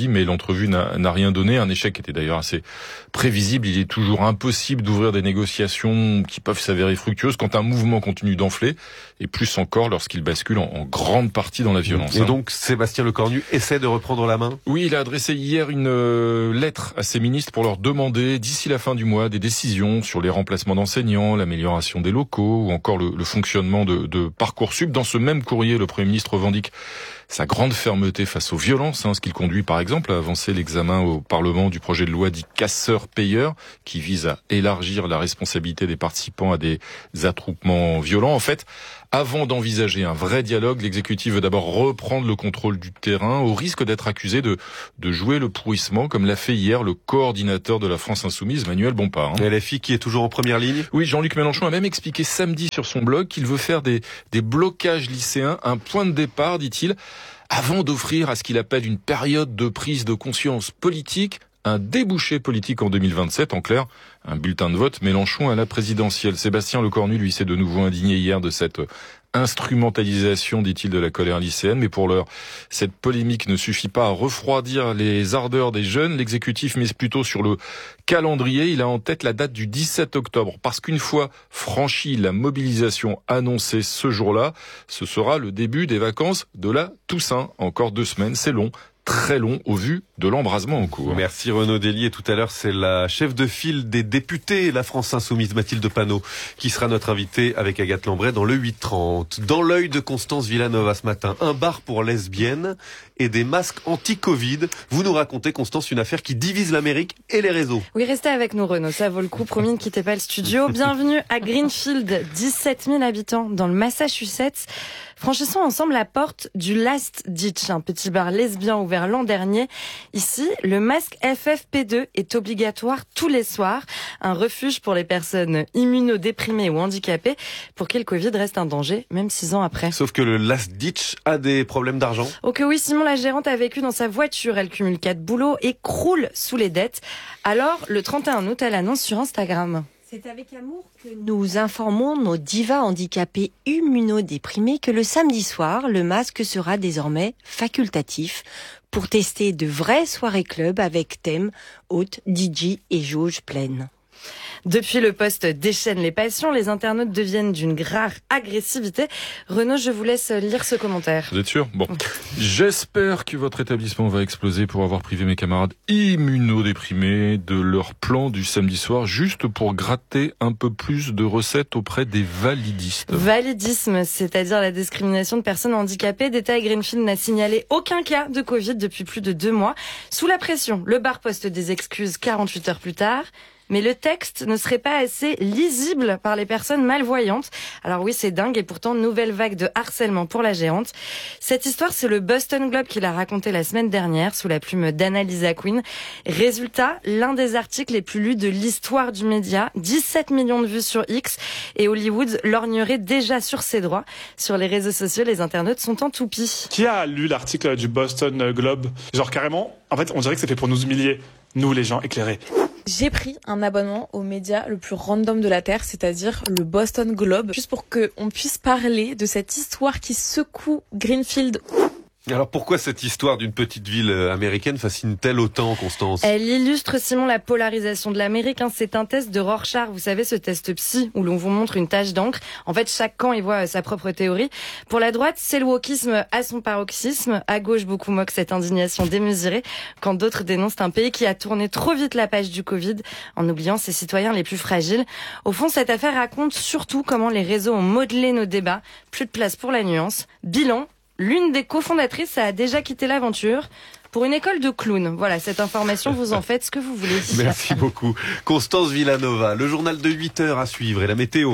mais l'entrevue n'a, n'a rien donné. Un échec était d'ailleurs assez prévisible. Il est toujours impossible d'ouvrir des négociations qui peuvent s'avérer fructueuses quand un mouvement continue d'enfler, et plus encore lorsqu'il bascule en, en grande partie dans la violence. Et donc Sébastien Lecornu essaie de reprendre la main ? Oui, il a adressé hier une euh, lettre à ses ministres pour leur demander d'ici la fin du mois des décisions sur les remplacements d'enseignants, l'amélioration des locaux ou encore le, le fonctionnement de, de Parcoursup. Dans ce même courrier, le Premier ministre revendique sa grande fermeté face aux violences, hein, ce qui le conduit par exemple à avancer l'examen au Parlement du projet de loi dit casseur-payeur, qui vise à élargir la responsabilité des participants à des attroupements violents. En fait, avant d'envisager un vrai dialogue, l'exécutif veut d'abord reprendre le contrôle du terrain, au risque d'être accusé de, de jouer le pourrissement, comme l'a fait hier le coordinateur de la France Insoumise, Manuel Bompard. Hein. L F I qui est toujours en première ligne ? Oui, Jean-Luc Mélenchon a même expliqué samedi sur son blog qu'il veut faire des, des blocages lycéens un point de départ, dit-il, avant d'offrir à ce qu'il appelle une période de prise de conscience politique, un débouché politique en deux mille vingt-sept, en clair, un bulletin de vote Mélenchon à la présidentielle. Sébastien Lecornu, lui, s'est de nouveau indigné hier de cette instrumentalisation, dit-il, de la colère lycéenne. Mais pour l'heure, cette polémique ne suffit pas à refroidir les ardeurs des jeunes. L'exécutif mise plutôt sur le calendrier. Il a en tête la date du dix-sept octobre, parce qu'une fois franchie la mobilisation annoncée ce jour-là, ce sera le début des vacances de la Toussaint. Encore deux semaines, c'est long. Très long au vu de l'embrasement en cours. Merci Renaud Dely. Et tout à l'heure, c'est la chef de file des députés, la France Insoumise, Mathilde Panot, qui sera notre invitée avec Agathe Lambray dans le huit trente. Dans l'œil de Constance Villanova ce matin, un bar pour lesbiennes et des masques anti-Covid. Vous nous racontez, Constance, une affaire qui divise l'Amérique et les réseaux. Oui, restez avec nous, Renaud. Ça vaut le coup. Promis, ne quittez pas le studio. Bienvenue à Greenfield, dix-sept mille habitants dans le Massachusetts. Franchissons ensemble la porte du Last Ditch, un petit bar lesbien ouvert l'an dernier. Ici, le masque F F P deux est obligatoire tous les soirs. Un refuge pour les personnes immunodéprimées ou handicapées pour qui le Covid reste un danger, même six ans après. Sauf que le Last Ditch a des problèmes d'argent. Ok, oui, Simon, la gérante, a vécu dans sa voiture. Elle cumule quatre boulots et croule sous les dettes. Alors, le trente et un août, elle annonce sur Instagram. C'est avec amour que nous informons nos divas handicapées immunodéprimées que le samedi soir, le masque sera désormais facultatif pour tester de vraies soirées club avec thème, hôte, D J et jauge pleine. Depuis, le poste déchaîne les passions, les internautes deviennent d'une rare agressivité. Renaud, je vous laisse lire ce commentaire. Vous êtes sûr ? Bon. J'espère que votre établissement va exploser pour avoir privé mes camarades immunodéprimés de leur plan du samedi soir, juste pour gratter un peu plus de recettes auprès des validistes. Validisme, c'est-à-dire la discrimination de personnes handicapées. Détail, Greenfield n'a signalé aucun cas de Covid depuis plus de deux mois. Sous la pression, le bar poste des excuses quarante-huit heures plus tard. Mais le texte ne serait pas assez lisible par les personnes malvoyantes. Alors oui, c'est dingue, et pourtant, nouvelle vague de harcèlement pour la gérante. Cette histoire, c'est le Boston Globe qui l'a raconté la semaine dernière, sous la plume d'Annalisa Quinn. Résultat, l'un des articles les plus lus de l'histoire du média, dix-sept millions de vues sur X, et Hollywood lorgnerait déjà sur ses droits. Sur les réseaux sociaux, les internautes sont en toupie. Qui a lu l'article du Boston Globe ? Genre carrément, en fait, on dirait que c'est fait pour nous humilier, nous les gens éclairés. J'ai pris un abonnement au média le plus random de la Terre, c'est-à-dire le Boston Globe, juste pour qu'on puisse parler de cette histoire qui secoue Greenfield. Alors pourquoi cette histoire d'une petite ville américaine fascine-t-elle autant, Constance ? Elle illustre, Simon, la polarisation de l'Amérique. C'est un test de Rorschach, vous savez, ce test psy où l'on vous montre une tache d'encre. En fait, chaque camp y voit sa propre théorie. Pour la droite, c'est le wokisme à son paroxysme. À gauche, beaucoup moquent cette indignation démesurée, quand d'autres dénoncent un pays qui a tourné trop vite la page du Covid en oubliant ses citoyens les plus fragiles. Au fond, cette affaire raconte surtout comment les réseaux ont modelé nos débats. Plus de place pour la nuance. Bilan, l'une des cofondatrices a déjà quitté l'aventure pour une école de clowns. Voilà, cette information, vous en faites ce que vous voulez. Merci beaucoup. Constance Villanova, le journal de huit heures à suivre et la météo.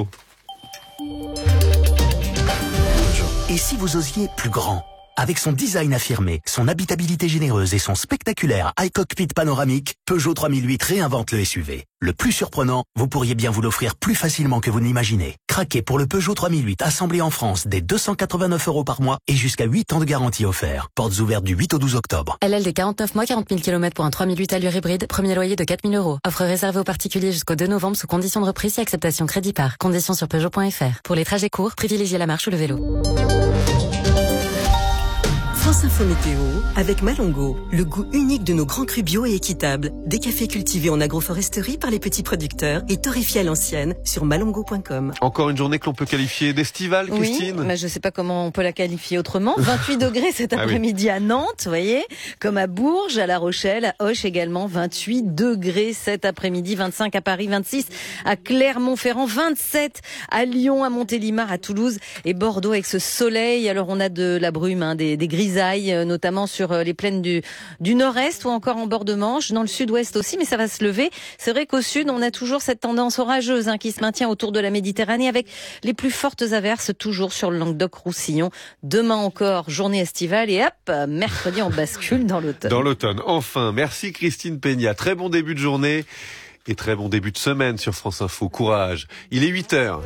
Et si vous osiez plus grand ? Avec son design affirmé, son habitabilité généreuse et son spectaculaire iCockpit panoramique, Peugeot trois mille huit réinvente le S U V. Le plus surprenant, vous pourriez bien vous l'offrir plus facilement que vous ne l'imaginez. Craquez pour le Peugeot trois mille huit assemblé en France dès deux cent quatre-vingt-neuf euros par mois et jusqu'à huit ans de garantie offert. Portes ouvertes du huit au douze octobre. L L D quarante-neuf mois, quarante mille kilomètres pour un trois mille huit allure hybride, premier loyer de quatre mille euros. Offre réservée aux particuliers jusqu'au deux novembre sous condition de reprise et acceptation crédit par. Conditions sur Peugeot point F R. Pour les trajets courts, privilégiez la marche ou le vélo. France Info Météo avec Malongo, le goût unique de nos grands crus bio et équitables. Des cafés cultivés en agroforesterie par les petits producteurs et torréfiés à l'ancienne sur malongo point com. Encore une journée que l'on peut qualifier d'estivale, Christine. Oui, mais je ne sais pas comment on peut la qualifier autrement. vingt-huit degrés cet après-midi ah oui. à Nantes, vous voyez, comme à Bourges, à La Rochelle, à Auch également, vingt-huit degrés cet après-midi, vingt-cinq à Paris, vingt-six à Clermont-Ferrand, vingt-sept à Lyon, à Montélimar, à Toulouse et Bordeaux avec ce soleil. Alors on a de la brume, hein, des, des grisailles, notamment sur les plaines du, du nord-est ou encore en bord de Manche, dans le sud-ouest aussi, mais ça va se lever. C'est vrai qu'au sud, on a toujours cette tendance orageuse hein, qui se maintient autour de la Méditerranée avec les plus fortes averses toujours sur le Languedoc-Roussillon. Demain encore, journée estivale et hop, mercredi on bascule dans l'automne. Dans l'automne, enfin. Merci Christine Peña. Très bon début de journée et très bon début de semaine sur France Info. Courage. Il est huit heures.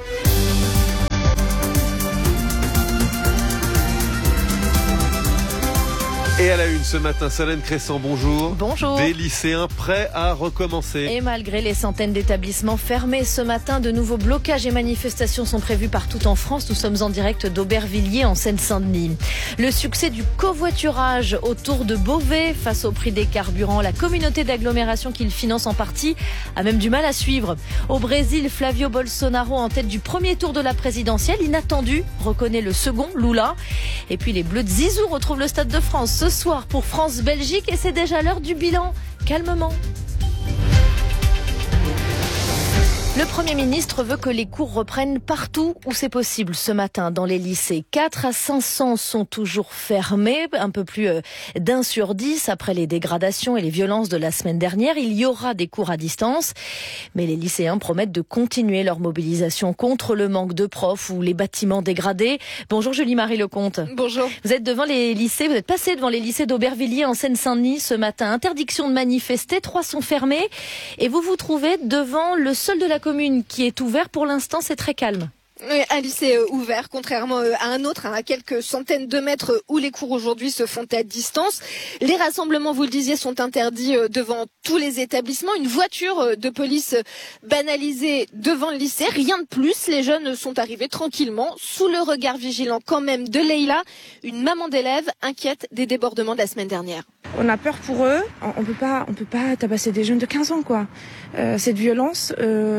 Et à la une ce matin, Solène Crescent, bonjour. Bonjour. Des lycéens prêts à recommencer. Et malgré les centaines d'établissements fermés ce matin, de nouveaux blocages et manifestations sont prévus partout en France. Nous sommes en direct d'Aubervilliers en Seine-Saint-Denis. Le succès du covoiturage autour de Beauvais face au prix des carburants. La communauté d'agglomération qu'il finance en partie a même du mal à suivre. Au Brésil, Flavio Bolsonaro en tête du premier tour de la présidentielle. Inattendu, reconnaît le second, Lula. Et puis les Bleus de Zizou retrouvent le Stade de France ce soir pour France-Belgique et c'est déjà l'heure du bilan. Calmement. Le Premier ministre veut que les cours reprennent partout où c'est possible ce matin dans les lycées. quatre à cinq cents sont toujours fermés, un peu plus d'un sur dix après les dégradations et les violences de la semaine dernière. Il y aura des cours à distance, mais les lycéens promettent de continuer leur mobilisation contre le manque de profs ou les bâtiments dégradés. Bonjour Julie-Marie Lecomte. Bonjour. Vous êtes devant les lycées, vous êtes passé devant les lycées d'Aubervilliers en Seine-Saint-Denis ce matin. Interdiction de manifester, trois sont fermés et vous vous trouvez devant le seul de la commune qui est ouvert. Pour l'instant, c'est très calme. Oui, un lycée ouvert, contrairement à un autre, hein, à quelques centaines de mètres où les cours aujourd'hui se font à distance. Les rassemblements, vous le disiez, sont interdits devant tous les établissements. Une voiture de police banalisée devant le lycée, rien de plus. Les jeunes sont arrivés tranquillement, sous le regard vigilant quand même de Leïla, une maman d'élève inquiète des débordements de la semaine dernière. On a peur pour eux. On peut pas, on peut pas tabasser des jeunes de quinze ans, quoi. Euh, cette violence.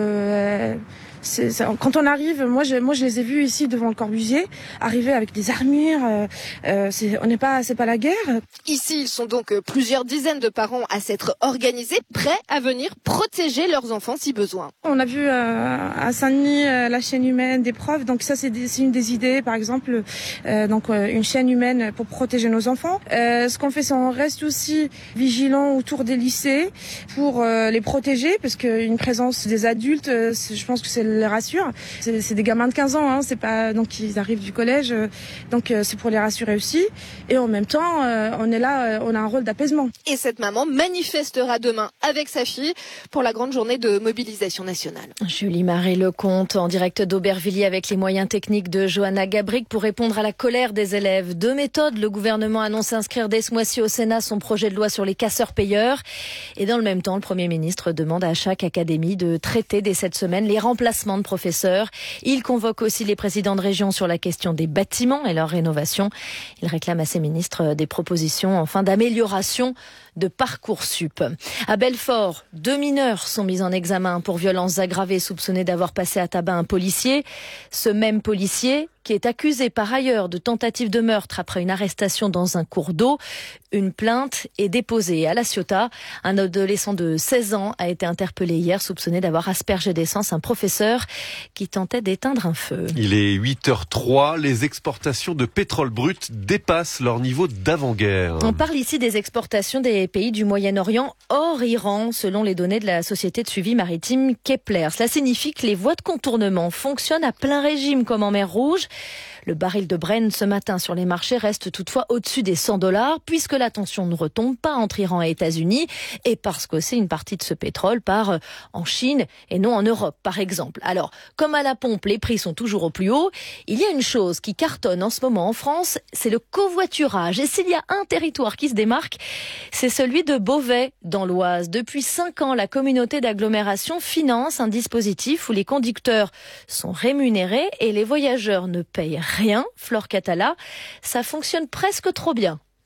Euh, C'est, ça, quand on arrive, moi je, moi je les ai vus ici devant le Corbusier, arriver avec des armures. Euh, euh, c'est, on n'est pas, c'est pas la guerre. Ici, ils sont donc plusieurs dizaines de parents à s'être organisés, prêts à venir protéger leurs enfants si besoin. On a vu euh, à Saint-Denis euh, la chaîne humaine des profs, donc ça c'est, des, c'est une des idées, par exemple, euh, donc euh, une chaîne humaine pour protéger nos enfants. Euh, ce qu'on fait, c'est on reste aussi vigilant autour des lycées pour euh, les protéger, parce qu'une présence des adultes, euh, je pense que c'est les rassure. C'est, c'est des gamins de quinze ans, hein, c'est pas donc ils arrivent du collège, euh, donc euh, c'est pour les rassurer aussi. Et en même temps, euh, on est là, euh, on a un rôle d'apaisement. Et cette maman manifestera demain avec sa fille pour la grande journée de mobilisation nationale. Julie-Marie Lecomte en direct d'Aubervilliers avec les moyens techniques de Johanna Gabric pour répondre à la colère des élèves. Deux méthodes. Le gouvernement annonce inscrire dès ce mois-ci au Sénat son projet de loi sur les casseurs-payeurs. Et dans le même temps, le Premier ministre demande à chaque académie de traiter dès cette semaine les remplacements de professeurs. Il convoque aussi les présidents de région sur la question des bâtiments et leur rénovation. Il réclame à ses ministres des propositions enfin d'amélioration de Parcoursup. À Belfort, deux mineurs sont mis en examen pour violences aggravées soupçonnés d'avoir passé à tabac un policier. Ce même policier qui est accusé par ailleurs de tentative de meurtre après une arrestation dans un cours d'eau. Une plainte est déposée à La Ciotat. Un adolescent de seize ans a été interpellé hier, soupçonné d'avoir aspergé d'essence un professeur qui tentait d'éteindre un feu. Il est huit heures trois. Les exportations de pétrole brut dépassent leur niveau d'avant-guerre. On parle ici des exportations des pays du Moyen-Orient hors Iran, selon les données de la société de suivi maritime Kepler. Cela signifie que les voies de contournement fonctionnent à plein régime comme en mer Rouge. Le baril de Brent ce matin sur les marchés reste toutefois au-dessus des cent dollars puisque la tension ne retombe pas entre Iran et États-Unis et parce qu'aussi une partie de ce pétrole part en Chine et non en Europe par exemple. Alors, comme à la pompe, les prix sont toujours au plus haut, il y a une chose qui cartonne en ce moment en France, c'est le covoiturage. Et s'il y a un territoire qui se démarque, c'est celui de Beauvais dans l'Oise. Depuis cinq ans, la communauté d'agglomération finance un dispositif où les conducteurs sont rémunérés et les voyageurs ne payent rien. Flore Catala, ça fonctionne presque trop bien.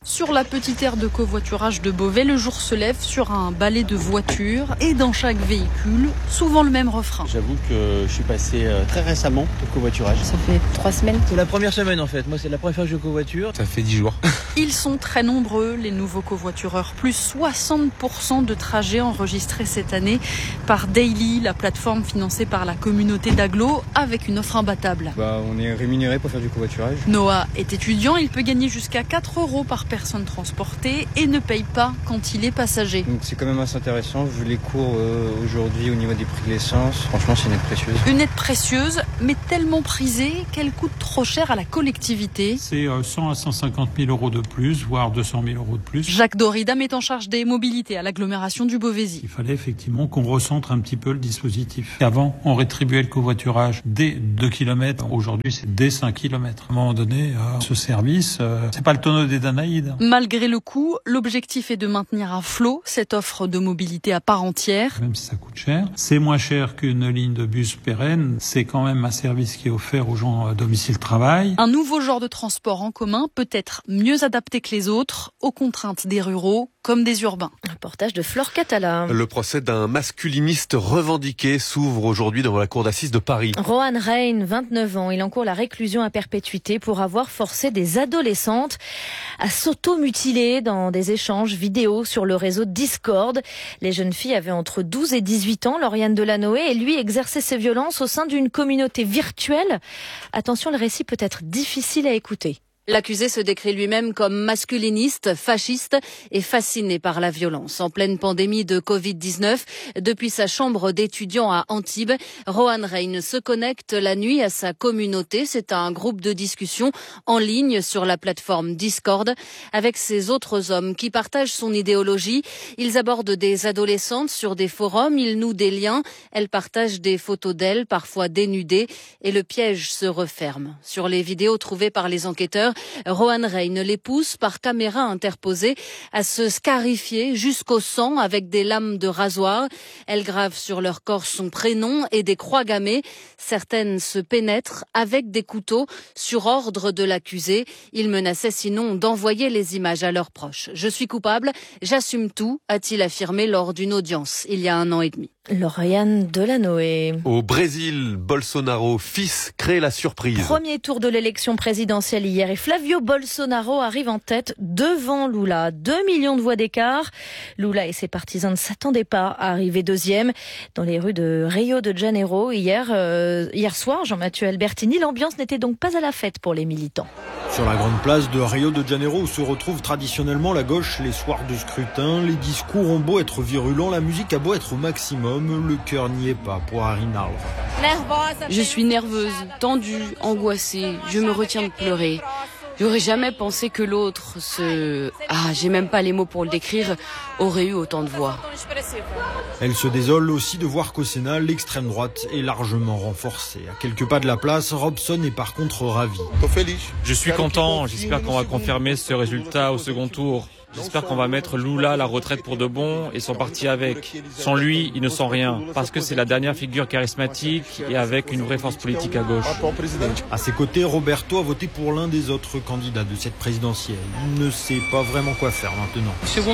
Sur la petite aire de covoiturage de Beauvais, le jour se lève sur un balai de voitures et dans chaque véhicule, souvent le même refrain. J'avoue que je suis passé très récemment au covoiturage. Ça fait trois semaines. C'est la première semaine en fait. Moi, c'est la première fois que je covoiture. Ça fait dix jours. Ils sont très nombreux, les nouveaux covoitureurs. Plus soixante pour cent de trajets enregistrés cette année par Daily, la plateforme financée par la communauté d'agglo, avec une offre imbattable. Bah, on est rémunéré pour faire du covoiturage. Noah est étudiant, il peut gagner jusqu'à quatre euros par personne transportée et ne paye pas quand il est passager. Donc c'est quand même assez intéressant vu les cours euh, aujourd'hui au niveau des prix de l'essence. Franchement, c'est une aide précieuse. Une aide précieuse, mais tellement prisée qu'elle coûte trop cher à la collectivité. C'est cent à cent cinquante mille euros de plus, voire deux cent mille euros de plus. Jacques Doridam est en charge des mobilités à l'agglomération du Beauvaisis. Il fallait effectivement qu'on recentre un petit peu le dispositif. Avant, on rétribuait le covoiturage dès deux kilomètres. Aujourd'hui, c'est dès cinq kilomètres. À un moment donné, euh, ce service, euh, c'est pas le tonneau des Danaïdes. Malgré le coût, l'objectif est de maintenir à flot cette offre de mobilité à part entière. Même si ça coûte cher, c'est moins cher qu'une ligne de bus pérenne. C'est quand même un service qui est offert aux gens à domicile travail. Un nouveau genre de transport en commun peut être mieux adapté que les autres aux contraintes des ruraux comme des urbains. Reportage de Flore Catala. Le procès d'un masculiniste revendiqué s'ouvre aujourd'hui devant la cour d'assises de Paris. Rohan Rein, vingt-neuf ans, il encourt la réclusion à perpétuité pour avoir forcé des adolescentes à s'auto-mutiler dans des échanges vidéo sur le réseau Discord. Les jeunes filles avaient entre douze et dix-huit ans. Lauriane Delanoë et lui exerçaient ces violences au sein d'une communauté virtuelle. Attention, le récit peut être difficile à écouter. L'accusé se décrit lui-même comme masculiniste, fasciste et fasciné par la violence. En pleine pandémie de covid dix-neuf, depuis sa chambre d'étudiant à Antibes, Rohan Rein se connecte la nuit à sa communauté. C'est un groupe de discussion en ligne sur la plateforme Discord avec ses autres hommes qui partagent son idéologie. Ils abordent des adolescentes sur des forums, ils nouent des liens, elles partagent des photos d'elles, parfois dénudées, et le piège se referme. Sur les vidéos trouvées par les enquêteurs, Rohan Rein les pousse par caméra interposée à se scarifier jusqu'au sang avec des lames de rasoir. Elle grave sur leur corps son prénom et des croix gammées. Certaines se pénètrent avec des couteaux sur ordre de l'accusé. Il menaçait sinon d'envoyer les images à leurs proches. « Je suis coupable, j'assume tout », a-t-il affirmé lors d'une audience il y a un an et demi. Lauriane Delanoë. Au Brésil, Bolsonaro, fils, crée la surprise. Premier tour de l'élection présidentielle hier et Flavio Bolsonaro arrive en tête devant Lula. Deux millions de voix d'écart. Lula et ses partisans ne s'attendaient pas à arriver deuxième. Dans les rues de Rio de Janeiro, hier, euh, hier soir, Jean-Mathieu Albertini, l'ambiance n'était donc pas à la fête pour les militants. Sur la grande place de Rio de Janeiro où se retrouve traditionnellement la gauche les soirs de scrutin, les discours ont beau être virulents, la musique a beau être au maximum. Le cœur n'y est pas pour Arina. Je suis nerveuse, tendue, angoissée. Je me retiens de pleurer. J'aurais jamais pensé que l'autre, ce... Ah, j'ai même pas les mots pour le décrire, aurait eu autant de voix. Elle se désole aussi de voir qu'au Sénat, l'extrême droite est largement renforcée. À quelques pas de la place, Robson est par contre ravi. Je suis content, j'espère qu'on va confirmer ce résultat au second tour. J'espère qu'on va mettre Lula à la retraite pour de bon et son parti avec. Sans lui, ils ne sont rien, parce que c'est la dernière figure charismatique et avec une vraie force politique à gauche. À ses côtés, Roberto a voté pour l'un des autres candidats de cette présidentielle. Il ne sait pas vraiment quoi faire maintenant.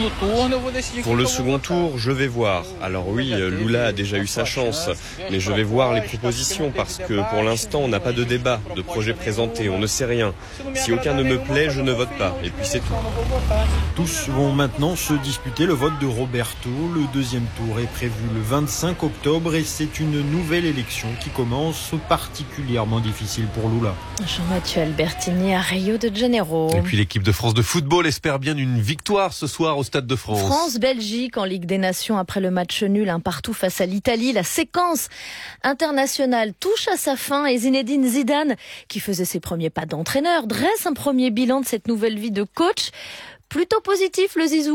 Pour le second tour, je vais voir. Alors oui, Lula a déjà eu sa chance, mais je vais voir les propositions parce que pour l'instant, on n'a pas de débat, de projet présenté, on ne sait rien. Si aucun ne me plaît, je ne vote pas, et puis c'est tout. Tous vont maintenant se disputer le vote de Roberto. Le deuxième tour est prévu le vingt-cinq octobre et c'est une nouvelle élection qui commence particulièrement difficile pour Lula. Jean-Mathieu Albertini à Rio de Janeiro. Et puis l'équipe de France de football espère bien une victoire ce soir au Stade de France. France-Belgique en Ligue des Nations après le match nul, un partout face à l'Italie. La séquence internationale touche à sa fin et Zinedine Zidane, qui faisait ses premiers pas d'entraîneur, dresse un premier bilan de cette nouvelle vie de coach. Plutôt positif, le Zizou.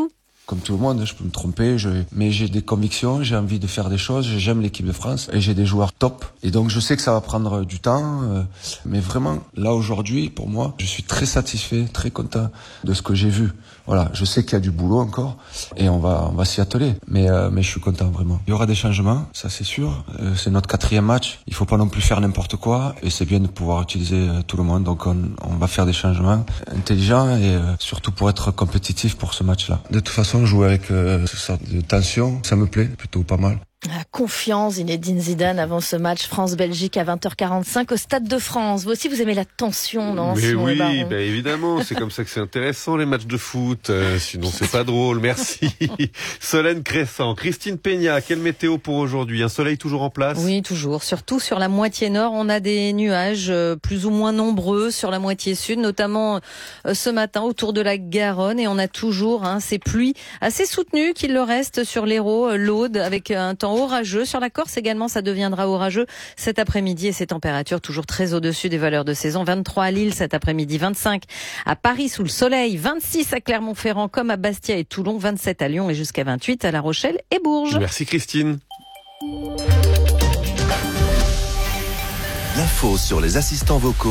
Comme tout le monde, je peux me tromper, je... mais j'ai des convictions, j'ai envie de faire des choses, j'aime l'équipe de France et j'ai des joueurs top. Et donc je sais que ça va prendre du temps, euh, mais vraiment, là aujourd'hui, pour moi, je suis très satisfait, très content de ce que j'ai vu. Voilà, je sais qu'il y a du boulot encore et on va on va s'y atteler, mais euh, mais je suis content vraiment. Il y aura des changements, ça c'est sûr. Euh, c'est notre quatrième match, il faut pas non plus faire n'importe quoi et c'est bien de pouvoir utiliser euh, tout le monde. Donc on on va faire des changements intelligents et euh, surtout pour être compétitif pour ce match-là. De toute façon, jouer avec euh, cette sorte de tension, ça me plaît plutôt pas mal. La confiance, Zinedine Zidane avant ce match France-Belgique à vingt heures quarante-cinq au Stade de France. Vous aussi, vous aimez la tension, non? Mais oui, bah évidemment, c'est comme ça que c'est intéressant les matchs de foot. Euh, sinon, c'est pas drôle. Merci. Solène Crescent, Christine Peña, quelle météo pour aujourd'hui? Un soleil toujours en place? Oui, toujours. Surtout sur la moitié nord, on a des nuages plus ou moins nombreux sur la moitié sud, notamment ce matin autour de la Garonne. Et on a toujours hein, ces pluies assez soutenues qu'il le reste sur l'Hérault, l'Aude, avec un temps orageux. Sur la Corse également, ça deviendra orageux cet après-midi et ces températures toujours très au-dessus des valeurs de saison. vingt-trois à Lille cet après-midi, vingt-cinq à Paris sous le soleil, vingt-six à Clermont-Ferrand comme à Bastia et Toulon, vingt-sept à Lyon et jusqu'à vingt-huit à La Rochelle et Bourges. Merci Christine. L'info sur les assistants vocaux.